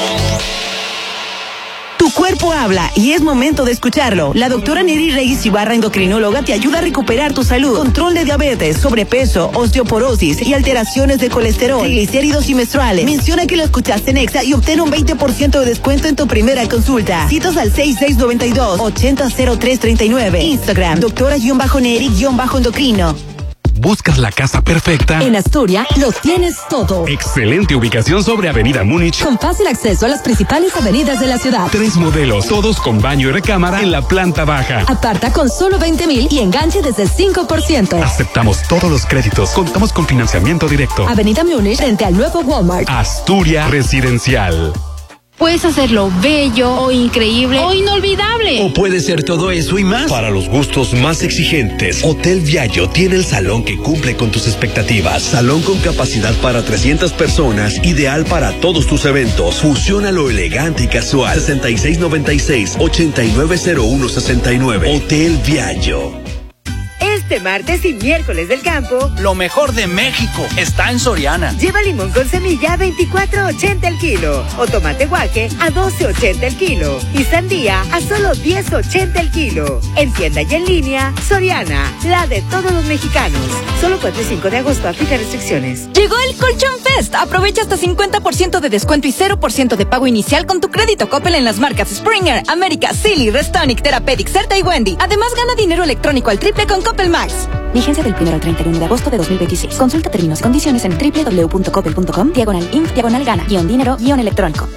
Tu cuerpo habla y es momento de escucharlo. La doctora Neri Reyes Ibarra, endocrinóloga, te ayuda a recuperar tu salud. Control de diabetes, sobrepeso, osteoporosis y alteraciones de colesterol, triglicéridos y menstruales. Menciona que lo escuchaste en Exa y obtén un veinte por ciento de descuento en tu primera consulta. Citas al seis seis nueve dos, ocho cero cero tres tres nueve. Instagram, doctora-neri-endocrino. ¿Buscas la casa perfecta? En Astoria lo tienes todo. Excelente ubicación sobre Avenida Múnich. Con fácil acceso a las principales avenidas de la ciudad. Tres modelos, todos con baño y recámara en la planta baja. Aparta con solo veinte mil y enganche desde el cinco por ciento. Aceptamos todos los créditos. Contamos con financiamiento directo. Avenida Múnich frente al nuevo Walmart. Astoria Residencial. Puedes hacerlo bello o increíble o inolvidable. O puede ser todo eso y más. Para los gustos más exigentes, Hotel Viallo tiene el salón que cumple con tus expectativas. Salón con capacidad para trescientas personas, ideal para todos tus eventos. Fusiona lo elegante y casual. sesenta y seis noventa y seis, ochenta y nueve cero uno sesenta y nueve. Hotel Viallo. Este martes y miércoles del campo, lo mejor de México está en Soriana. Lleva limón con semilla a veinticuatro ochenta el kilo o tomate guaque a doce ochenta el kilo y sandía a solo diez ochenta el kilo. En tienda y en línea, Soriana, la de todos los mexicanos. Solo cuatro y cinco de agosto, aplica restricciones. Llegó el Colchón Fest. Aprovecha hasta cincuenta por ciento de descuento y cero por ciento de pago inicial con tu crédito Coppel en las marcas Springer, América, Silly, Restonic, Therapeutic, Certa y Wendy. Además, gana dinero electrónico al triple con Coppel Max. Vigencia del primero al treinta y uno de agosto de dos mil veintiséis. Consulta términos y condiciones en doble u doble u doble u punto coppel punto com, diagonal inf, diagonal gana, guión dinero, guión electrónico.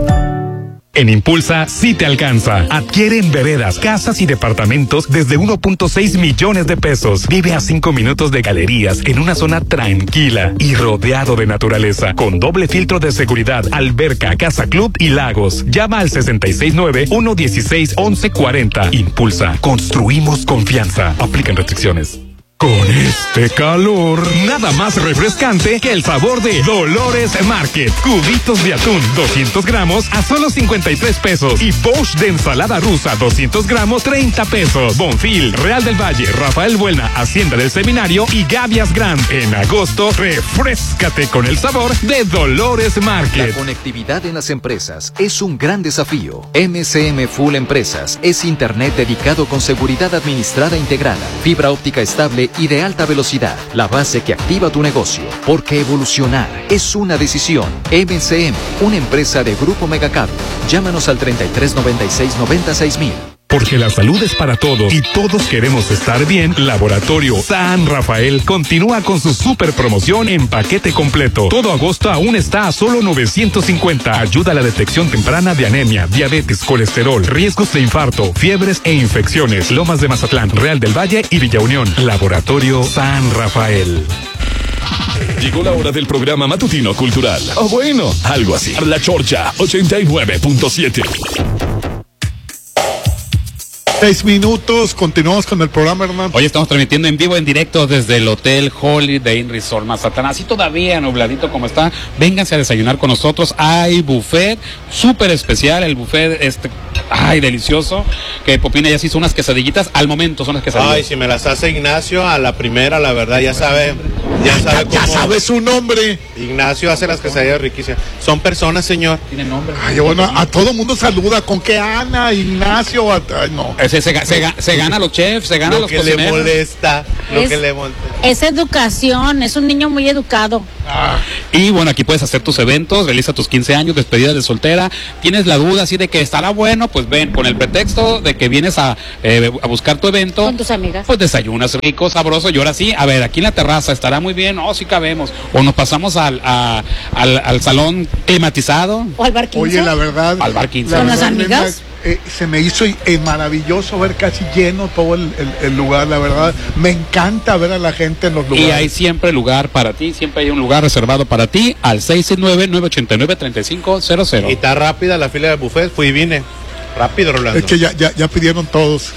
En Impulsa sí te alcanza. Adquiere en veredas, casas y departamentos desde uno punto seis millones de pesos. Vive a cinco minutos de galerías en una zona tranquila y rodeado de naturaleza, con doble filtro de seguridad, alberca, casa club y lagos. Llama al sesenta y seis nueve, uno dieciséis, once cuarenta. Impulsa. Construimos confianza. Aplican restricciones. Con este calor, nada más refrescante que el sabor de Dolores Market. Cubitos de atún, doscientos gramos a solo cincuenta y tres pesos. Y Bosch de ensalada rusa, doscientos gramos, treinta pesos. Bonfil, Real del Valle, Rafael Buelna, Hacienda del Seminario y Gavias Grand. En agosto, refrescate con el sabor de Dolores Market. La conectividad en las empresas es un gran desafío. M C M Full Empresas es internet dedicado con seguridad administrada integrada, fibra óptica estable y de alta velocidad, la base que activa tu negocio, porque evolucionar es una decisión. M C M, una empresa de Grupo Megacable. Llámanos al treinta y tres noventa y seis noventa y seis mil. Porque la salud es para todos y todos queremos estar bien, Laboratorio San Rafael continúa con su super promoción en paquete completo. Todo agosto aún está a solo novecientos cincuenta. Ayuda a la detección temprana de anemia, diabetes, colesterol, riesgos de infarto, fiebres e infecciones. Lomas de Mazatlán, Real del Valle y Villa Unión. Laboratorio San Rafael. Llegó la hora del programa matutino cultural. O bueno, algo así. La Chorcha ochenta y nueve punto siete. Seis minutos, continuamos con el programa, hermano. Hoy estamos transmitiendo en vivo, en directo desde el Hotel Holiday Inn Resort Mazatlán. Así todavía nubladito como está, vénganse a desayunar con nosotros. Hay buffet súper especial, el buffet este, ay, delicioso, que Popina ya se hizo unas quesadillitas, al momento son las quesadillas. Ay, si me las hace Ignacio, a la primera, la verdad, ya sabe, ya sabe cómo. Ya sabe su nombre. Ignacio hace las quesadillas riquísimas. Son personas, señor. Tienen nombre. Ay, bueno, a todo mundo saluda, con que Ana, Ignacio, a, ay, no. Se, se, se, se gana a los chefs, se gana a los cocineros. Lo que le molesta, lo es, que le molesta. Es educación, es un niño muy educado. Ah. Y bueno, aquí puedes hacer tus eventos, realiza tus quince años, despedida de soltera. Tienes la duda así de que estará bueno, pues ven, con el pretexto de que vienes a, eh, a buscar tu evento. Con tus amigas. Pues desayunas rico, sabroso, y ahora sí, a ver, aquí en la terraza estará muy bien, oh, sí cabemos. O nos pasamos al, a, al, al salón climatizado. O al bar quince. Oye, la verdad. Al bar quince. Con las amigas. Eh, se me hizo eh, maravilloso ver casi lleno todo el, el, el lugar, la verdad. Me encanta ver a la gente en los lugares. Y hay siempre lugar para ti, siempre hay un lugar reservado para ti al seis seis nueve, nueve ocho nueve, tres cinco cero cero. Y está rápida la fila de buffet, fui y vine. Rápido, Rolando. Es que ya, ya, ya pidieron todos.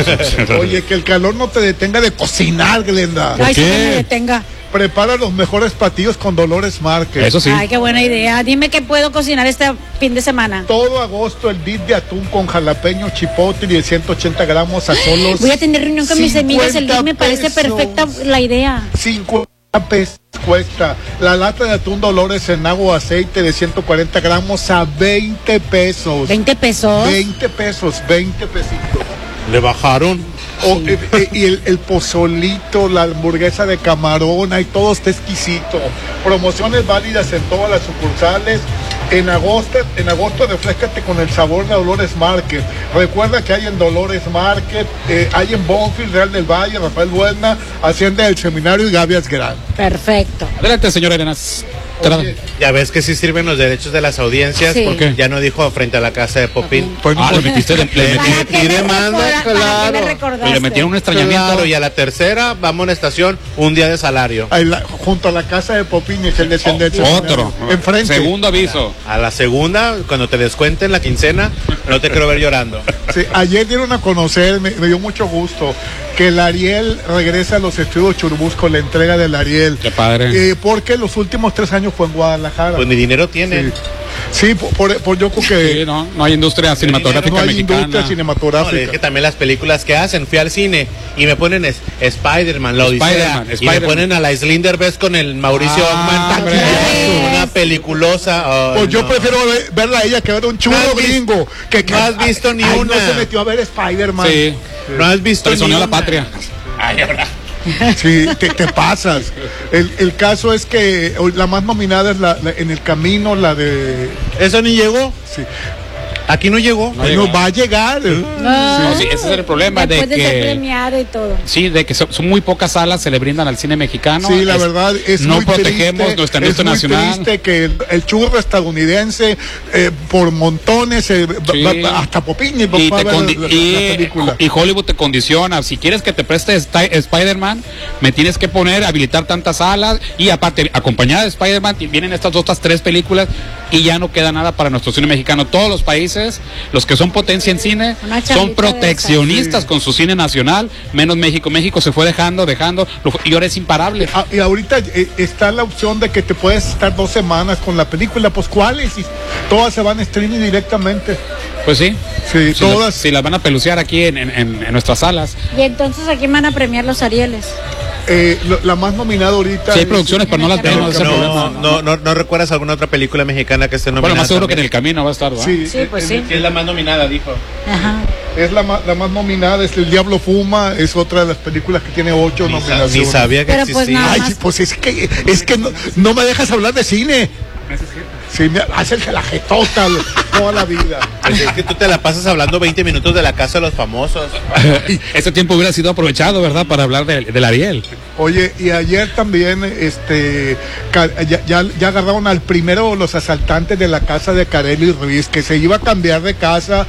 Oye, que el calor no te detenga de cocinar, Glenda. Ay, sí, que me detenga. Prepara los mejores platillos con Dolores Márquez. Eso sí. Ay, qué buena idea. Dime qué puedo cocinar este fin de semana. Todo agosto el dip de atún con jalapeño, chipotle y de ciento ochenta gramos a solos. Voy a tener reunión con mis amigas. El dip me parece perfecta la idea. cincuenta pesos cuesta. La lata de atún Dolores en agua o aceite de ciento cuarenta gramos a veinte pesos. ¿veinte pesos? veinte pesos, veinte pesitos. Le bajaron. O, eh, eh, y el, el pozolito, la hamburguesa de camarón, ahí todo está exquisito. Promociones válidas en todas las sucursales. En agosto, en agosto refrescate con el sabor de Dolores Market. Recuerda que hay en Dolores Market, eh, hay en Bonfield, Real del Valle, Rafael Buena, Hacienda del Seminario y Gavias Gran. Perfecto. Adelante, señora Arenas. Oye, ya ves que sí sirven los derechos de las audiencias, sí. Porque ya no dijo frente a la casa de Popín. Pues, ah, le metiste de le metí demanda, claro. Y le metieron un extrañamiento. Claro, y a la tercera vamos a una estación, un día de salario. Ahí la, junto a la casa de Popín es el descendiente. Oh, otro. Enfrente. Segundo aviso. A la segunda, cuando te descuenten la quincena, no te quiero ver llorando. Sí, ayer dieron a conocer, me, me dio mucho gusto, que el Ariel regresa a los estudios Churubusco, la entrega del Ariel. Qué padre. Eh, porque los últimos tres años fue en Guadalajara. Pues ni dinero tienen. Sí. Sí, por, por, por yo creo que sí, no, no hay industria cinematográfica no hay mexicana. industria cinematográfica. No, es que también las películas que hacen, fui al cine y me ponen es, Spider-Man, la Odisea, Spider-Man, y Spider-Man. me ponen a la Slinder Best con el Mauricio Ah, Ockman, una peliculosa. Oh, pues yo no. prefiero ver, verla a ella que ver un chulo No has gringo. Que, que no has visto ni ay, una. No se metió a ver Spider-Man. Sí. No has visto ni Traicionó a la una. patria. Ay, ahora. Sí, te, te pasas. El, el caso es que la más nominada es la, la- en el camino, la de. Eso ni llegó. Sí. Aquí no llegó. No No, llegó. va a llegar. No, No, sí, ese es el problema de después de ser que premiado y todo. sí, de que son, son muy pocas salas se le brindan al cine mexicano. Sí, la Es- verdad es no muy protegemos triste, nuestra es industria muy nacional. triste que el, el churro estadounidense eh, por montones eh, Sí. va- va- hasta Popín y, va Y, a te ver condi- la, la- y- la película. y Hollywood te condiciona. Si quieres que te preste Sti- Spider-Man, me tienes que poner, habilitar tantas salas. Y aparte, acompañada de Spider-Man, y vienen estas otras tres películas y ya no queda nada para nuestro cine mexicano. Todos los países, los que son potencia en cine, Una son charlita de proteccionistas esas. con su cine nacional, menos México. México se fue dejando, dejando, lo fue- y ahora es imparable. Ah, y ahorita eh, está la opción de que te puedes estar dos semanas con la película, pues ¿cuáles? Y todas se van a streaming directamente. Pues sí. Sí, Si, todas. las- si las van a pelucear aquí en, en- en- en nuestras salas. Y entonces aquí van a premiar los Arieles. Eh, lo- la más nominada ahorita. Sí hay es- producciones, pero no las No, vemos. ese no, problema. no, no, no recuerdas alguna otra película mexicana que esté nominada. Bueno, más seguro que en también? el camino va a estar, ¿verdad? Sí, Sí, pues sí. Sí, es la más nominada, dijo. Ajá. es la, ma- la más nominada, es El Diablo Fuma, es otra de las películas que tiene ocho Ni, sa- nominaciones. ni sabía que Pero pues existía. nada Ay, más. pues es que, es que no, no me dejas hablar de cine. Sí, me haces la jetota toda la vida. Pues es que tú te la pasas hablando veinte minutos de la casa de los famosos. Ese tiempo hubiera sido aprovechado, ¿verdad? Para hablar de- del Ariel. Oye, y ayer también, este, ca- ya, ya, ya agarraron al primero de los asaltantes de la casa de Carely Ruiz, que se iba a cambiar de casa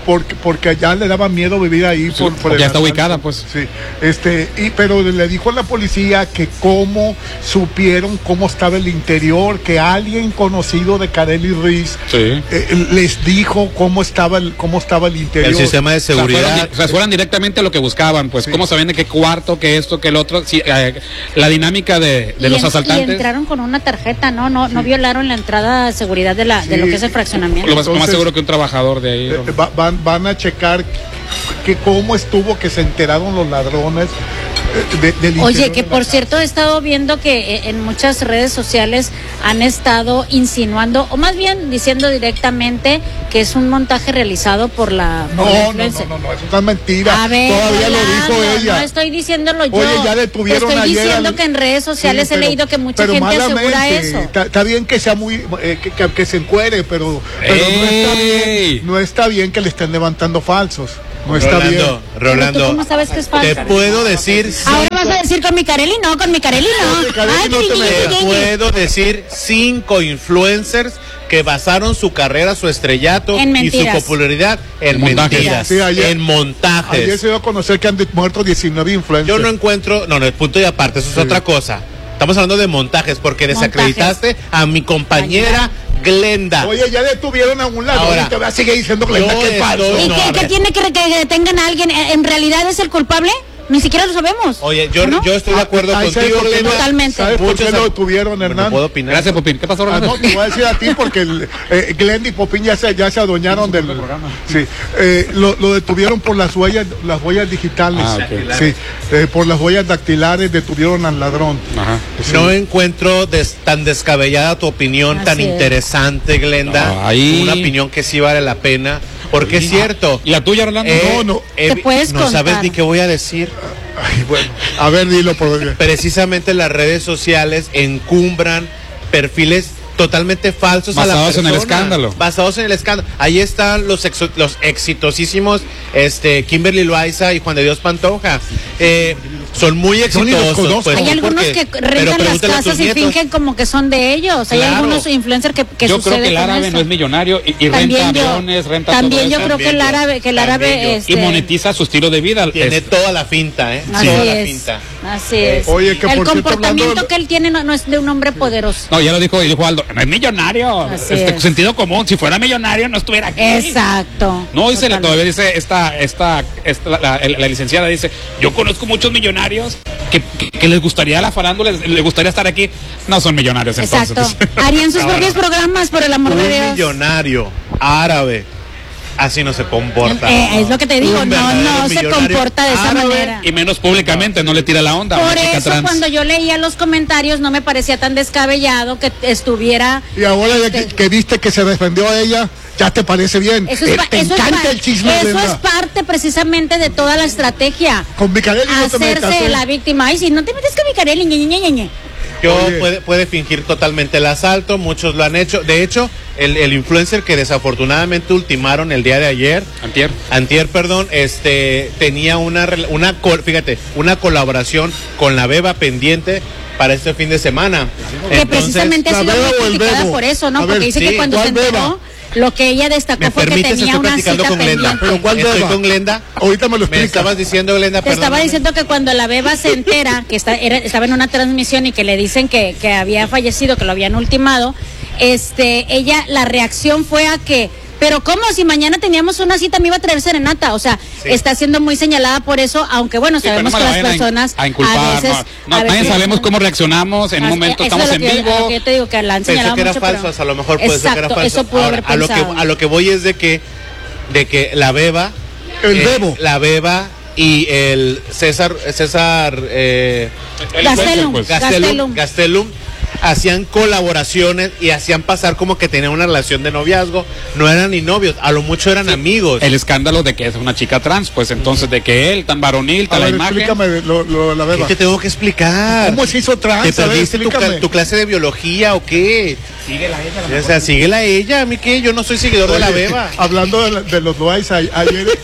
porque, porque allá le daba miedo vivir ahí. Sí, por, por el ya está asalto. ubicada, pues. Sí, este, y, pero le dijo a la policía que cómo supieron cómo estaba el interior, que alguien conocido de Karely Ruiz sí. eh, les dijo cómo estaba el, cómo estaba el interior. El sistema de seguridad. O sea, fueron, o sea, fueron directamente a lo que buscaban, pues, Sí. cómo sabían de qué cuarto, qué esto, qué el otro, sí, eh, la dinámica de, de Y los en- asaltantes. Y entraron con una tarjeta, ¿no? No, no violaron la entrada de seguridad de la, de lo que es el fraccionamiento. Lo más, lo más Entonces, seguro que un trabajador de ahí. Eh, va- van, van a checar que cómo estuvo que se enteraron los ladrones eh, de- del Oye, interior que de la por casa. cierto he estado viendo que eh, en muchas redes sociales han estado insinuando, o más bien diciendo directamente que es un montaje realizado por la, por No, la no, no, influencer. no, no, eso es una mentira. A ver, Todavía lo Rolando, dijo ella. No estoy diciéndolo yo. Oye, ya detuvieron Estoy ayer diciendo al- que en redes sociales Sí, he pero- leído que mucha pero gente asegura malamente. eso. Está, está bien que sea muy eh, que, que- que se encuere, pero, pero no está bien, no está bien que le estén levantando falsos. No está Rolando, bien. Rolando, ¿Pero tú cómo sabes que es falso? te puedo decir Ahora vas a decir con mi Karely, no, con mi Karely no. Ay, no te ñi, ñi, Te ñi, ñi. puedo decir cinco influencers que basaron su carrera, su estrellato En y su mentiras. popularidad en En montajes. mentiras, Sí, ayer- en montajes. Ayer se dio a conocer que han de- muerto diecinueve influencers. Yo no encuentro, no, no, el punto y aparte, eso es Sí. otra cosa. Estamos hablando de montajes porque desacreditaste a mi compañera Glenda. Oye, ya detuvieron a un ladrón Ahora, y te voy a seguir diciendo que, yo que es estoy- falso. ¿Y No, qué, a qué ver. tiene que, que que detengan a alguien? ¿En realidad es el culpable? Ni siquiera lo sabemos. Oye, yo, ¿No? yo estoy de acuerdo Ay, ¿sabes contigo, por qué Glenda. no- Totalmente. ¿Sabes por qué Muchos- lo detuvieron, Bueno, Hernán? puedo opinar. Gracias, Popín. ¿Qué pasó, Ah, Rolando? no, te voy a decir a ti porque el, eh, Glenda y Popín ya se, ya se adueñaron del sí, eh, lo, lo detuvieron por las huellas, las huellas digitales. Ah, ok. Sí, eh, por las huellas dactilares detuvieron al ladrón. Ajá. Sí. No encuentro des- tan descabellada tu opinión, Así tan es. interesante, Glenda. No, ahí- Una opinión que sí vale la pena. Porque es cierto. ¿Y la tuya, Rolando? eh, No, no. eh, Te puedes no sabes contar. ni qué voy a decir. Ay, bueno, a ver, dilo por Precisamente las redes sociales encumbran perfiles totalmente falsos a la Basados en persona, el escándalo. basados en el escándalo. Ahí están los exo- los exitosísimos este Kimberly Loaiza y Juan de Dios Pantoja. Eh, son muy Yo ni los exitosos. conozco. pues, Hay algunos porque- que pero rentan las pregúntale a tus casas y nietos. fingen como que son de ellos. Hay Claro. algunos influencers que, que Yo sucede creo que el con árabe eso. no es millonario y, y También renta yo- aviones, renta También todo yo eso. creo que el También yo. árabe, que el También árabe yo. este, Y monetiza su estilo de vida. Tiene Es- toda la finta, ¿eh? Así toda la es. finta. Así es. Oye, que el por cierto, comportamiento hablando- que él tiene no, no es de un hombre poderoso. No, ya lo dijo, dijo Aldo, no es millonario. Así Este, es. sentido común, si fuera millonario no estuviera aquí. Exacto. No, dice, Totalmente. todavía dice esta, esta, esta la, la- la licenciada dice, yo conozco muchos millonarios que, que, que les gustaría la farándula, les, les gustaría estar aquí. No son millonarios entonces. Exacto. Harían sus Ahora, propios programas, por el amor de Un Dios. millonario árabe así no se comporta. Eh, es lo que te digo, Un no, verdadero no se millonario comporta de esa árabe. manera. Y menos públicamente, no le tira la onda. a Por una chica eso trans. cuando yo leía los comentarios no me parecía tan descabellado que estuviera... Y ahora ya este, que, que viste que se defendió a ella, ya te parece bien. Eso es, Eh, pa- te eso es encanta pa- el chisme, eso Glenda. es parte precisamente de toda la estrategia. Con Micaela no te metas, Hacerse ¿eh? la víctima. Ay, si no te metes con Micaela, ñe, ñe, ñe, ñe. Yo Oye. puede, puede fingir totalmente el asalto, muchos lo han hecho. De hecho, el, el influencer que desafortunadamente ultimaron el día de ayer, Antier. antier, perdón, este tenía una rela- una col- fíjate, una colaboración con la Beba pendiente para este fin de semana. Que Entonces, precisamente ha ¿la sido Beba muy o el criticada Bebo? por eso, ¿no? A ver, Porque dice sí, que cuando se ¿cuál Beba? enteró, lo que ella destacó ¿me fue que permites? tenía Estoy una platicando cita con Glenda. pendiente. Pero ¿cuál Estoy Beba? con Glenda. Ahorita me lo Me explicas. estabas diciendo, Glenda, Te estaba perdóname. diciendo que cuando la beba se entera que está, era- estaba en una transmisión y que le dicen que, que había fallecido, que lo habían ultimado, este, ella, la reacción fue a que, pero ¿cómo? Si mañana teníamos una cita me iba a traer serenata. O sea, Sí. está siendo muy señalada por eso, aunque bueno, Sí, pero sabemos no me que la las vayan a in- personas a inculpar, a veces... no, no, a nadie veces- sabemos cómo reaccionamos, en un As- momento eso estamos es en lo que- vivo. lo que yo te digo, que la han Pensé señalado que era mucho, falso, pero- a lo mejor puede ser que era Exacto, falso. eso pudo Ahora, haber a lo que pensado. a lo que voy es de que de que la Beba El eh, Bebo. la Beba y el César César eh, El Gastelum, pues. Gastelum, Gastelum. Gastelum hacían colaboraciones y hacían pasar como que tenían una relación de noviazgo. No eran ni novios, a lo mucho eran amigos. El escándalo de que es una chica trans, pues entonces de que él, tan varonil, A tan la ver, imagen. explícame lo, lo, la ¿Qué Beba. te tengo que explicar? ¿Cómo se hizo trans? ¿Te A ver, perdiste tu, explícame. ca- tu clase de biología o qué? Síguela a ella. O sea, síguela a ella, a mí qué, yo no soy seguidor de la Oye, Beba. Hablando de, la- de los Loaiza, a- ayer es-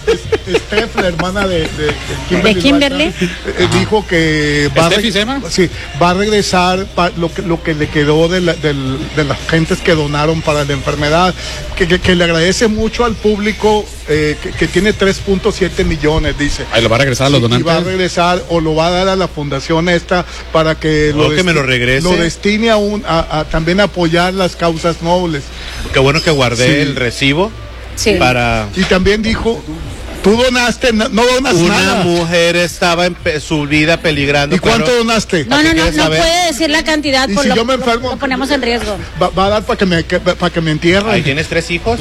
Steph, la hermana de, de, de Kimberly, ¿De Kimberly? Loaiza, eh, dijo que va a, ¿Steffi se llama? sí, va a regresar pa- lo, que, lo que le quedó de, la, del, de las gentes que donaron para la enfermedad, que, que, que le agradece mucho al público, eh, que, que tiene tres punto siete millones, dice. Ahí lo va a regresar a los Sí, donantes. y va a regresar o lo va a dar a la fundación esta para que, Oh, lo, que me lo regrese. lo destine a, un, a, a también apoyar las causas nobles. Qué bueno que guardé Sí. el recibo Sí. para... Y también dijo, tú donaste, no, no donas Una nada. mujer estaba en pe- su vida peligrando. ¿Y cuánto claro. donaste? No, no, no, quieres no saber? puede decir la cantidad, ¿Y por si lo, yo me lo- enfermo? lo ponemos en riesgo. Va, va a dar para que me que- para que me entierren. Ahí tienes tres hijos.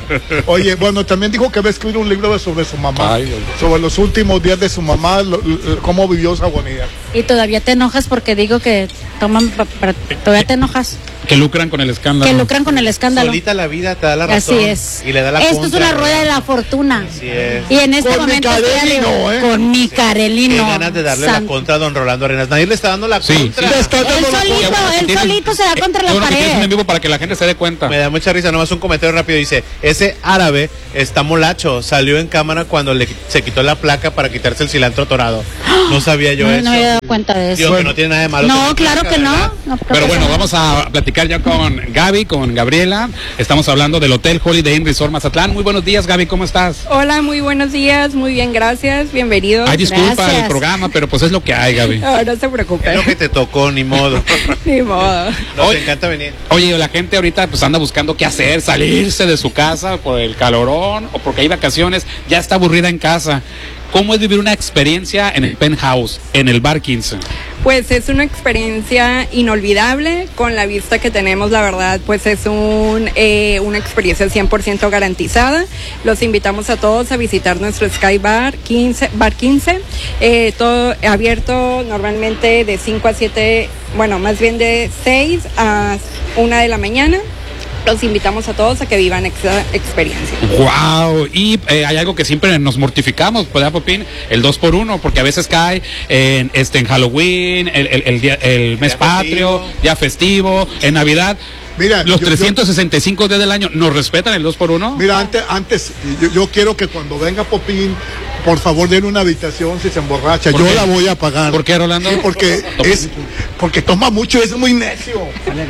Oye, bueno, también dijo que va a escribir un libro sobre su mamá, Ay, ay. sobre los últimos días de su mamá, lo- lo- cómo vivió su agonía. Y todavía te enojas porque digo que toman, pa- pa- todavía te enojas, Que lucran con el escándalo. que lucran con el escándalo. Solita la vida te da la razón. Así es. Y le da la Esto contra, es una rueda ¿verdad? de la fortuna. Así es. Y en este Con mi momento estoy Carelino, arriba- ¿eh? con mi Qué Carelino. ganas de darle San- la contra a don Rolando Arenas. Nadie le está dando la Sí, contra. sí. Le está dando Él la solito, contra. él Tienes- solito se da contra Qué la bueno que tienes un en pared. vivo para que la gente se dé cuenta. Me da mucha risa, nomás un comentario rápido. Dice, ese árabe está molacho. Salió en cámara cuando le, se quitó la placa para quitarse el cilantro torado. No sabía yo No, eso. no me había dado cuenta de eso. Digo que no tiene nada de malo. No, tener claro placa, que no. ¿verdad? No, creo Pero que bueno, no. vamos a platicar ya con Gaby, con Gabriela. Estamos hablando del Hotel Holiday Inn Resort Mazatlán. Muy buenos días, Gaby, ¿cómo estás? Hola, muy buenos días, muy bien, gracias, bienvenidos. Ay, disculpa Gracias. el programa, pero pues es lo que hay, Gaby. No, no se Es preocupen, lo que te tocó, ni modo. ni modo. Nos Oye. encanta venir. Oye, la gente ahorita pues anda buscando qué hacer, salirse de su casa por el calorón o porque hay vacaciones, ya está aburrida en casa. ¿Cómo es vivir una experiencia en el Penthouse, en el Bar quince? Pues es una experiencia inolvidable con la vista que tenemos, la verdad, pues es un, eh, una experiencia cien por ciento garantizada. Los invitamos a todos a visitar nuestro Sky Bar quince, Bar quince, eh, todo abierto normalmente de cinco a siete, bueno, más bien de seis a una de la mañana. Los invitamos a todos a que vivan esa experiencia. Wow, y eh, hay algo que siempre nos mortificamos, ¿verdad, Popín? El dos por uno, porque a veces cae en este en Halloween, el, el, el, día, el mes Día patrio, festivo. día festivo, en Navidad. Mira, los yo- trescientos sesenta y cinco días del año, ¿nos respetan el dos por uno? Mira, antes, antes yo, yo quiero que cuando venga Popín, por favor den una habitación si se emborracha. ¿Por Yo qué? la voy a pagar. ¿Por qué, Rolando? Sí, porque es porque toma mucho, es muy necio.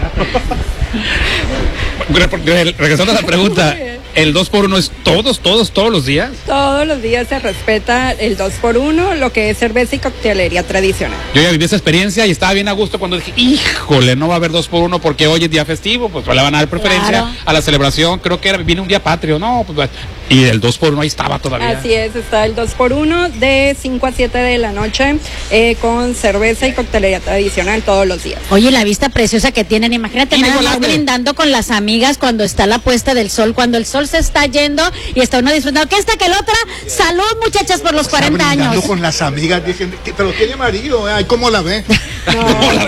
Re- Regresando a la pregunta, ¿el dos por uno es todos, todos, todos los días? Todos los días se respeta el dos por uno, lo que es cerveza y coctelería tradicional. Yo ya viví esa experiencia y estaba bien a gusto cuando dije, híjole, no va a haber dos por uno porque hoy es día festivo, pues le van a dar preferencia Claro. a la celebración, creo que era, viene un día patrio, no, pues, y el dos por uno ahí estaba todavía. Así es, está el dos por uno de cinco a siete de la noche eh, con cerveza y coctelería tradicional todos los días. Oye, la vista preciosa que tienen, imagínate nada más Inigualable. brindando con las amigas cuando está la puesta del sol, cuando el sol se está yendo y está uno disfrutando, que esta que el otra, salud muchachas por los Está cuarenta brindando años. con las amigas diciendo, "¿Qué- pero tiene marido, ¿eh? Ay, ¿cómo la ve? No,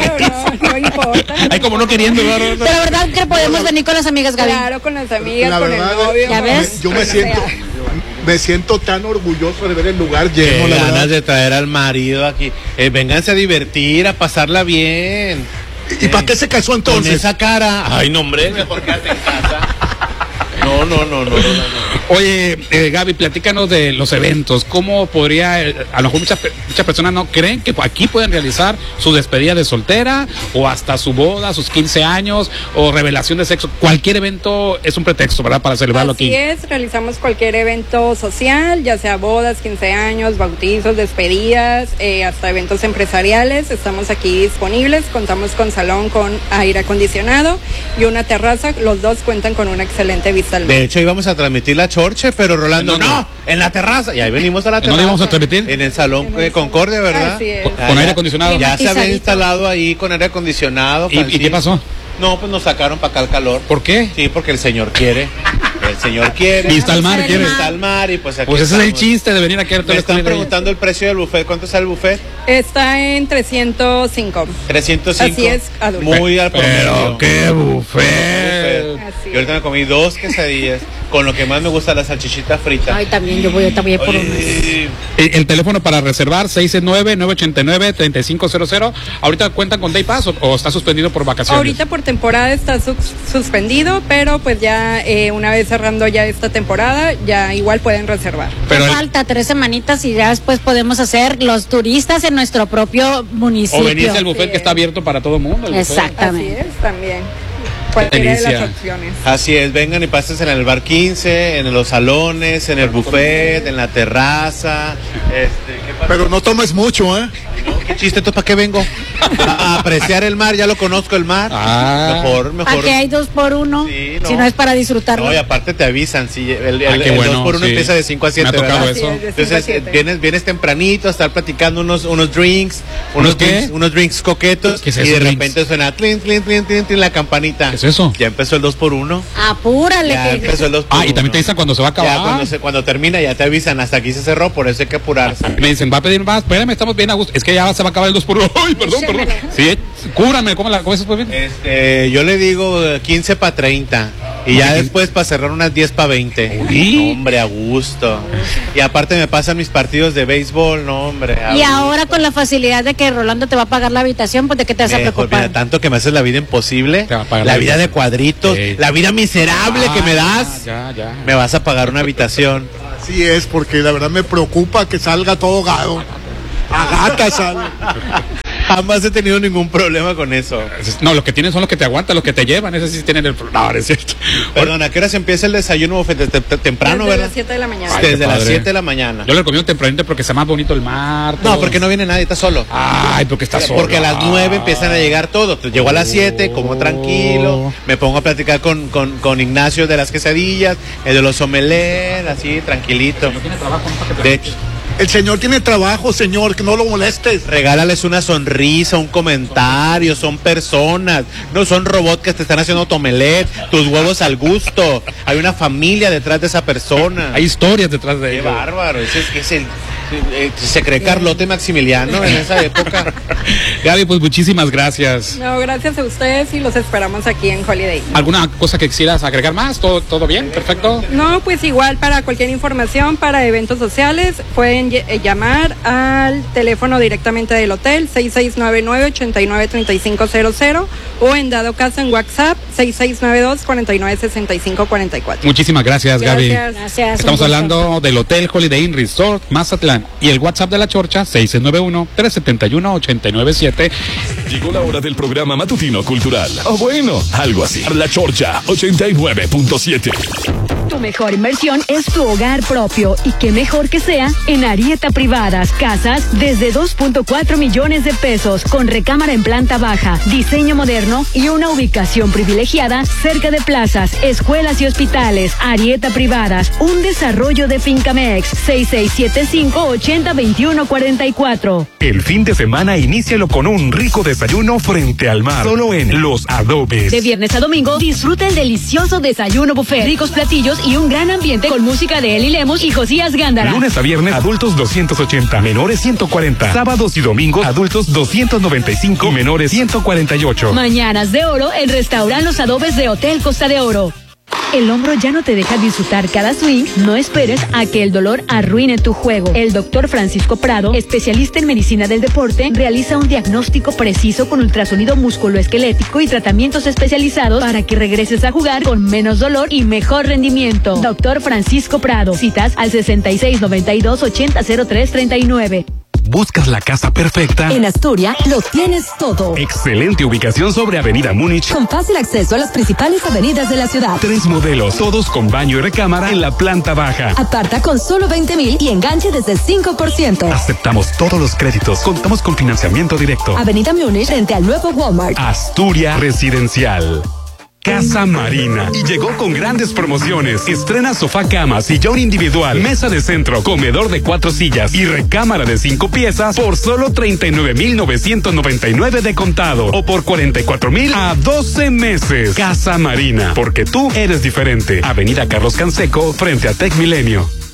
no, no importa. Ahí como no queriendo, ¿verdad? Pero la verdad que podemos venir con las amigas, Gaby. Claro, con las amigas, La con verdad, el novio. ¿Ya con- ves? Yo me con siento, sea. me siento tan orgulloso de ver el lugar Qué lleno, la ganas verdad. de traer al marido aquí. Eh, vénganse a divertir, a pasarla bien. ¿Y para qué se casó Con entonces? esa cara. Ay, no, hombre, mejor quédate en casa. No, no, no, no, no, no. Oye, eh, Gaby, platícanos de los eventos. ¿Cómo podría, eh, a lo mejor muchas, pe- muchas personas no creen que aquí pueden realizar su despedida de soltera o hasta su boda, sus quince años o revelación de sexo? Cualquier evento es un pretexto, ¿verdad? Para celebrarlo Así aquí. es, realizamos cualquier evento social, ya sea bodas, quince años, bautizos, despedidas, eh, hasta eventos empresariales. Estamos aquí disponibles, contamos con salón con aire acondicionado y una terraza. Los dos cuentan con una excelente vista al mar. De hecho, íbamos a transmitir la chorche, pero Rolando, ¿En dónde? no, en la terraza. Y ahí venimos a la ¿En terraza. dónde íbamos a transmitir? En el salón de Concordia, ¿verdad? Así es. Con- Ah, con ya- aire acondicionado. Ya se había Climatizadito. instalado ahí con aire acondicionado. ¿Y, y qué pasó? No, pues nos sacaron para acá el calor. ¿Por qué? Sí, porque el señor quiere. El señor quiere. Vista al mar, Vista al ¿quiere? mar. Vista al mar y pues aquí Pues ese es el estamos. chiste de venir aquí a ver todo Me esto. están preguntando el precio del buffet. ¿Cuánto está el buffet? Está en trescientos cinco. trescientos cinco. Así es, adulto. Muy al promedio. Pero qué buffet. Buffet. Así Yo ahorita me comí dos quesadillas. con lo que más me gusta, la salchichita frita. Ay, también yo voy, yo voy por unas. El, el teléfono para reservar, seis nueve, nueve ocho nueve, tres cinco cero cero. ¿Ahorita cuentan con Day Pass o, o está suspendido por vacaciones? Ahorita por temporada está sus, suspendido, pero pues ya eh, una vez cerrando ya esta temporada, ya igual pueden reservar. Pero el... falta tres semanitas y ya después podemos hacer los turistas en nuestro propio municipio. O venirse al buffet, sí, que está abierto para todo el mundo. Exactamente. Así es, también. Cualquiera de las opciones. Así es, vengan y pásense en el bar quince, en los salones, en el buffet, en la terraza. Este, ¿qué Pero no tomes mucho, ¿eh? No, qué chiste, ¿entonces para qué vengo? A apreciar el mar, ya lo conozco el mar. Ah. Mejor, mejor. Aquí hay dos por uno, sí, no. Si no es para disfrutarlo. No, y aparte te avisan, si el, el, ah, el bueno, dos por uno sí. empieza de cinco a siete, Me ha tocado ¿verdad? eso. Sí, entonces eh, vienes, vienes tempranito a estar platicando unos, unos drinks, unos qué? drinks, unos drinks coquetos, ¿Qué es y eso, de drinks? repente suena tlin, tlin, tlin, tlin, tlin, la campanita. ¿Qué es eso? Ya empezó el dos por uno. Apúrale. Ya que... empezó el dos por uno. Ah, y también te dicen cuando se va a acabar. Ya, cuando, se, cuando termina ya te avisan, hasta aquí se cerró, por eso hay que apurarse. Me dicen, va a pedir más, espérame, estamos bien a gusto. Es que ya se va a acabar el dos por uno. Ay, perdón, perdón. Sí, cúbrame, ¿cómo, la, cómo eso pues bien? Este, yo le digo quince para treinta. Y ya después para cerrar unas diez para veinte. No, hombre, a gusto. Y aparte me pasan mis partidos de béisbol, no, hombre. Y gusto. Ahora con la facilidad de que Rolando te va a pagar la habitación, pues de qué te vas a Mejor, preocupar. mira, tanto que me haces la vida imposible, la, la vida de cuadritos, sí. La vida miserable ah, que me das, ya, ya. Me vas a pagar una habitación. Así es, porque la verdad me preocupa que salga todo gado. A gata sale. Jamás he tenido ningún problema con eso. No, los que tienen son los que te aguantan, los que te llevan, esos sí tienen el problema. No, es cierto. Perdón, ¿a qué hora se empieza el desayuno temprano, Desde verdad? las siete de la mañana. Ay, desde las siete de la mañana. Yo le recomiendo tempranito porque está más bonito el mar. Todo. No, porque no viene nadie, está solo. Ay, porque está solo. Porque a las nueve empiezan a llegar todos. Llego a las siete, como tranquilo, me pongo a platicar con, con, con Ignacio de las quesadillas, el de los omelets, así, tranquilito. No tiene trabajo, no de hecho. El señor tiene trabajo, señor, que no lo molestes. Regálales una sonrisa, un comentario, son personas, no son robots que te están haciendo tu omelette, tus huevos al gusto. Hay una familia detrás de esa persona. Hay historias detrás de ellos. Qué bárbaro, ese es, es el... Se cree Carlota y Maximiliano en esa época. Gaby, pues muchísimas gracias. No, gracias a ustedes y los esperamos aquí en Holiday. ¿Alguna cosa que quisieras agregar más? ¿Todo, todo bien? ¿Perfecto? No, pues igual para cualquier información, para eventos sociales, pueden llamar al teléfono directamente del hotel seis seis nueve nueve, ocho nueve tres cinco cero cero o en dado caso en WhatsApp seis seis nueve dos, cuatro nueve seis cinco cuatro cuatro. Muchísimas gracias, Gaby. Gracias. Gracias, Estamos hablando del Hotel Holiday Inn Resort Mazatlán y el WhatsApp de la Chorcha seis nueve uno, tres siete uno, ocho nueve siete. Llegó la hora del programa matutino cultural. O bueno, algo así. La Chorcha ochenta y nueve punto siete. Tu mejor inversión es tu hogar propio y qué mejor que sea en Arieta Privadas. Casas desde dos punto cuatro millones de pesos con recámara en planta baja, diseño moderno y una ubicación privilegiada cerca de plazas, escuelas y hospitales. Arieta Privadas, un desarrollo de Fincamex. seis seis siete cinco, ocho cero, dos uno cuatro cuatro. El fin de semana inícialo con un rico desayuno frente al mar, solo en Los Adobes. De viernes a domingo, disfruta el delicioso desayuno buffet, ricos platillos y un gran ambiente con música de Eli Lemus y Josías Gándara. Lunes a viernes, adultos doscientos ochenta, menores ciento cuarenta. Sábados y domingos, adultos doscientos noventa y cinco y menores ciento cuarenta y ocho. Mañanas de oro en Restaurant Los Adobes de Hotel Costa de Oro. El hombro ya no te deja disfrutar cada swing. No esperes a que el dolor arruine tu juego. El doctor Francisco Prado, especialista en medicina del deporte, realiza un diagnóstico preciso con ultrasonido musculoesquelético y tratamientos especializados para que regreses a jugar con menos dolor y mejor rendimiento. Doctor Francisco Prado. Citas al sesenta y seis noventa y dos, ochenta cero tres treinta y nueve. ¿Buscas la casa perfecta? En Asturias lo tienes todo. Excelente ubicación sobre Avenida Múnich. Con fácil acceso a las principales avenidas de la ciudad. Tres modelos, todos con baño y recámara en la planta baja. Aparta con solo veinte mil y enganche desde cinco por ciento. Aceptamos todos los créditos. Contamos con financiamiento directo. Avenida Múnich frente al nuevo Walmart. Asturias Residencial. Casa Marina. Y llegó con grandes promociones. Estrena sofá cama, sillón individual, mesa de centro, comedor de cuatro sillas y recámara de cinco piezas por solo treinta y nueve mil novecientos noventa y nueve de contado o por cuarenta y cuatro mil a doce meses. Casa Marina, porque tú eres diferente. Avenida Carlos Canseco, frente a Tec Milenio.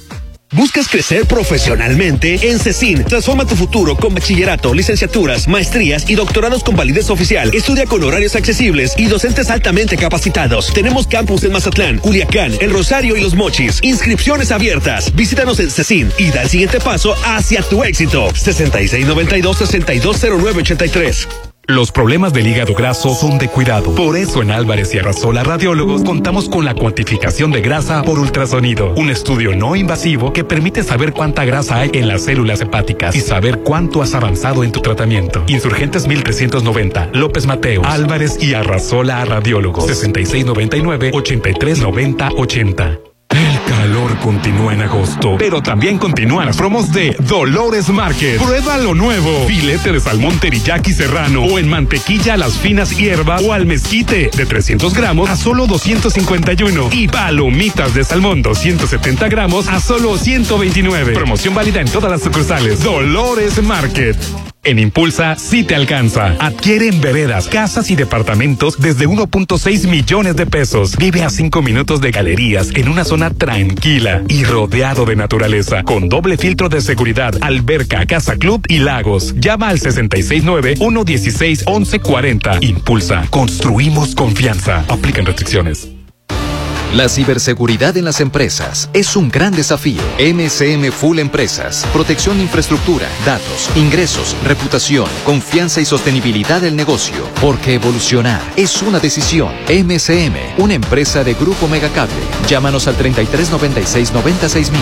¿Buscas crecer profesionalmente? En CECIN, transforma tu futuro con bachillerato, licenciaturas, maestrías y doctorados con validez oficial. Estudia con horarios accesibles y docentes altamente capacitados. Tenemos campus en Mazatlán, Culiacán, El Rosario y Los Mochis. Inscripciones abiertas. Visítanos en CECIN y da el siguiente paso hacia tu éxito. sesenta y seis noventa y dos, sesenta y dos cero nueve ochenta y tres. Los problemas del hígado graso son de cuidado. Por eso en Álvarez y Arrasola Radiólogos contamos con la cuantificación de grasa por ultrasonido. Un estudio no invasivo que permite saber cuánta grasa hay en las células hepáticas y saber cuánto has avanzado en tu tratamiento. Insurgentes mil trescientos noventa, López Mateos, Álvarez y Arrasola Radiólogos. sesenta y seis noventa y nueve, ochenta y tres noventa ochenta. El calor continúa en agosto, pero también continúan las promos de Dolores Market. Prueba lo nuevo. Filete de salmón teriyaki serrano o en mantequilla a las finas hierbas o al mezquite de trescientos gramos a solo doscientos cincuenta y uno. Y palomitas de salmón doscientos setenta gramos a solo ciento veintinueve. Promoción válida en todas las sucursales. Dolores Market. En Impulsa sí te alcanza. Adquiere en veredas, casas y departamentos desde uno punto seis millones de pesos. Vive a cinco minutos de galerías en una zona tranquila y rodeado de naturaleza, con doble filtro de seguridad, alberca, casa club y lagos. Llama al sesenta y seis nueve, uno dieciséis, once cuarenta. Impulsa. Construimos confianza. Aplican restricciones. La ciberseguridad en las empresas es un gran desafío. M S M Full Empresas. Protección de infraestructura, datos, ingresos, reputación, confianza y sostenibilidad del negocio. Porque evolucionar es una decisión. M S M, una empresa de Grupo Megacable. Llámanos al treinta y tres noventa y seis noventa y seis mil.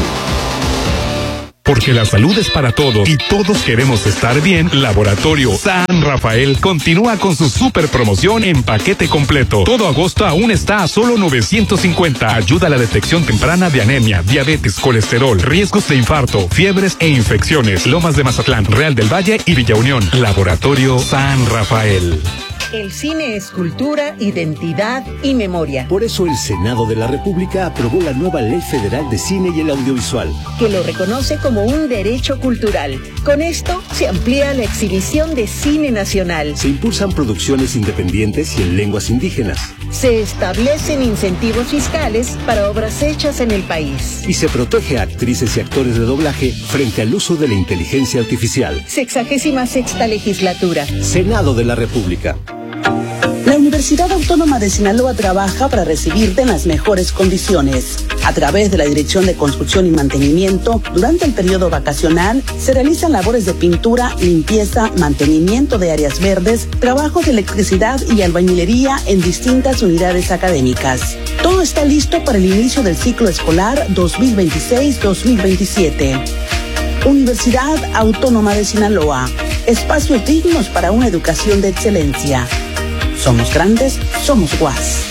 Porque la salud es para todos y todos queremos estar bien, Laboratorio San Rafael continúa con su super promoción en paquete completo. Todo agosto aún está a solo novecientos cincuenta. Ayuda a la detección temprana de anemia, diabetes, colesterol, riesgos de infarto, fiebres e infecciones. Lomas de Mazatlán, Real del Valle y Villa Unión. Laboratorio San Rafael. El cine es cultura, identidad y memoria. Por eso el Senado de la República aprobó la nueva Ley Federal de Cine y el Audiovisual, que lo reconoce como un derecho cultural. Con esto se amplía la exhibición de cine nacional. Se impulsan producciones independientes y en lenguas indígenas. Se establecen incentivos fiscales para obras hechas en el país. Y se protege a actrices y actores de doblaje frente al uso de la inteligencia artificial. Sexagésima sexta legislatura. Senado de la República. La Universidad Autónoma de Sinaloa trabaja para recibirte en las mejores condiciones. A través de la Dirección de Construcción y Mantenimiento, durante el periodo vacacional, se realizan labores de pintura, limpieza, mantenimiento de áreas verdes, trabajos de electricidad y albañilería en distintas unidades académicas. Todo está listo para el inicio del ciclo escolar dos mil veintiséis dos mil veintisiete. Universidad Autónoma de Sinaloa. Espacios dignos para una educación de excelencia. Somos grandes, somos U A S.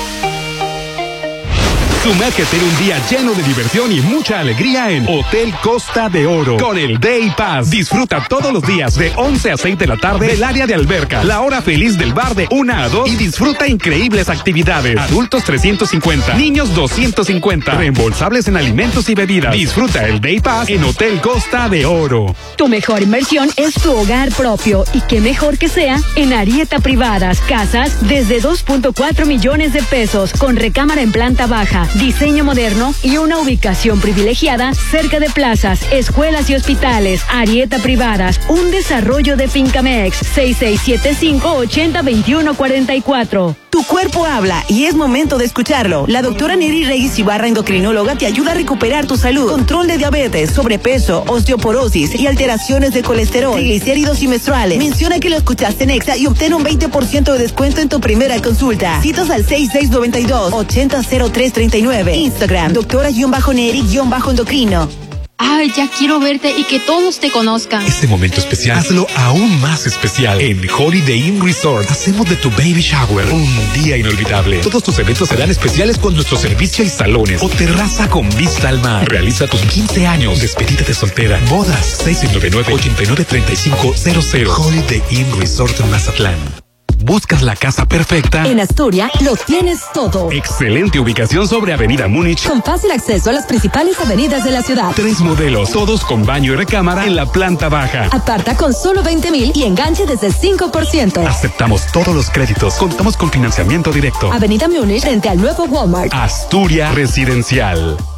Sumérgete en un día lleno de diversión y mucha alegría en Hotel Costa de Oro con el Day Pass. Disfruta todos los días de once a seis de la tarde del área de alberca, la hora feliz del bar de una a dos y disfruta increíbles actividades. Adultos trescientos cincuenta, niños doscientos cincuenta, reembolsables en alimentos y bebidas. Disfruta el Day Pass en Hotel Costa de Oro. Tu mejor inversión es tu hogar propio y qué mejor que sea en Arieta Privadas. Casas desde dos punto cuatro millones de pesos con recámara en planta baja, diseño moderno y una ubicación privilegiada cerca de plazas, escuelas y hospitales. Arieta Privadas, un desarrollo de Fincamex. seis seis siete cinco, ocho cero dos uno cuatro cuatro. Tu cuerpo habla y es momento de escucharlo. La doctora Neri Reyes Ibarra, endocrinóloga, te ayuda a recuperar tu salud. Control de diabetes, sobrepeso, osteoporosis y alteraciones de colesterol, triglicéridos y menstruales. Menciona que lo escuchaste en Exa y obtén un veinte por ciento de descuento en tu primera consulta. Citas al seis seis nueve dos, ocho cero cero tres tres nueve. Instagram, doctora-neri-endocrino. Ay, ya quiero verte y que todos te conozcan. Este momento especial, hazlo aún más especial. En Holiday Inn Resort, hacemos de tu baby shower un día inolvidable. Todos tus eventos serán especiales con nuestro servicio y salones o terraza con vista al mar. Realiza tus quince años, despedida de soltera, bodas. seis nueve nueve, ocho nueve tres cinco cero cero. Holiday Inn Resort en Mazatlán. ¿Buscas la casa perfecta? En Astoria lo tienes todo. Excelente ubicación sobre Avenida Múnich. Con fácil acceso a las principales avenidas de la ciudad. Tres modelos, todos con baño y recámara en la planta baja. Aparta con solo veinte mil y enganche desde el cinco por ciento. Aceptamos todos los créditos. Contamos con financiamiento directo. Avenida Múnich frente al nuevo Walmart. Astoria Residencial.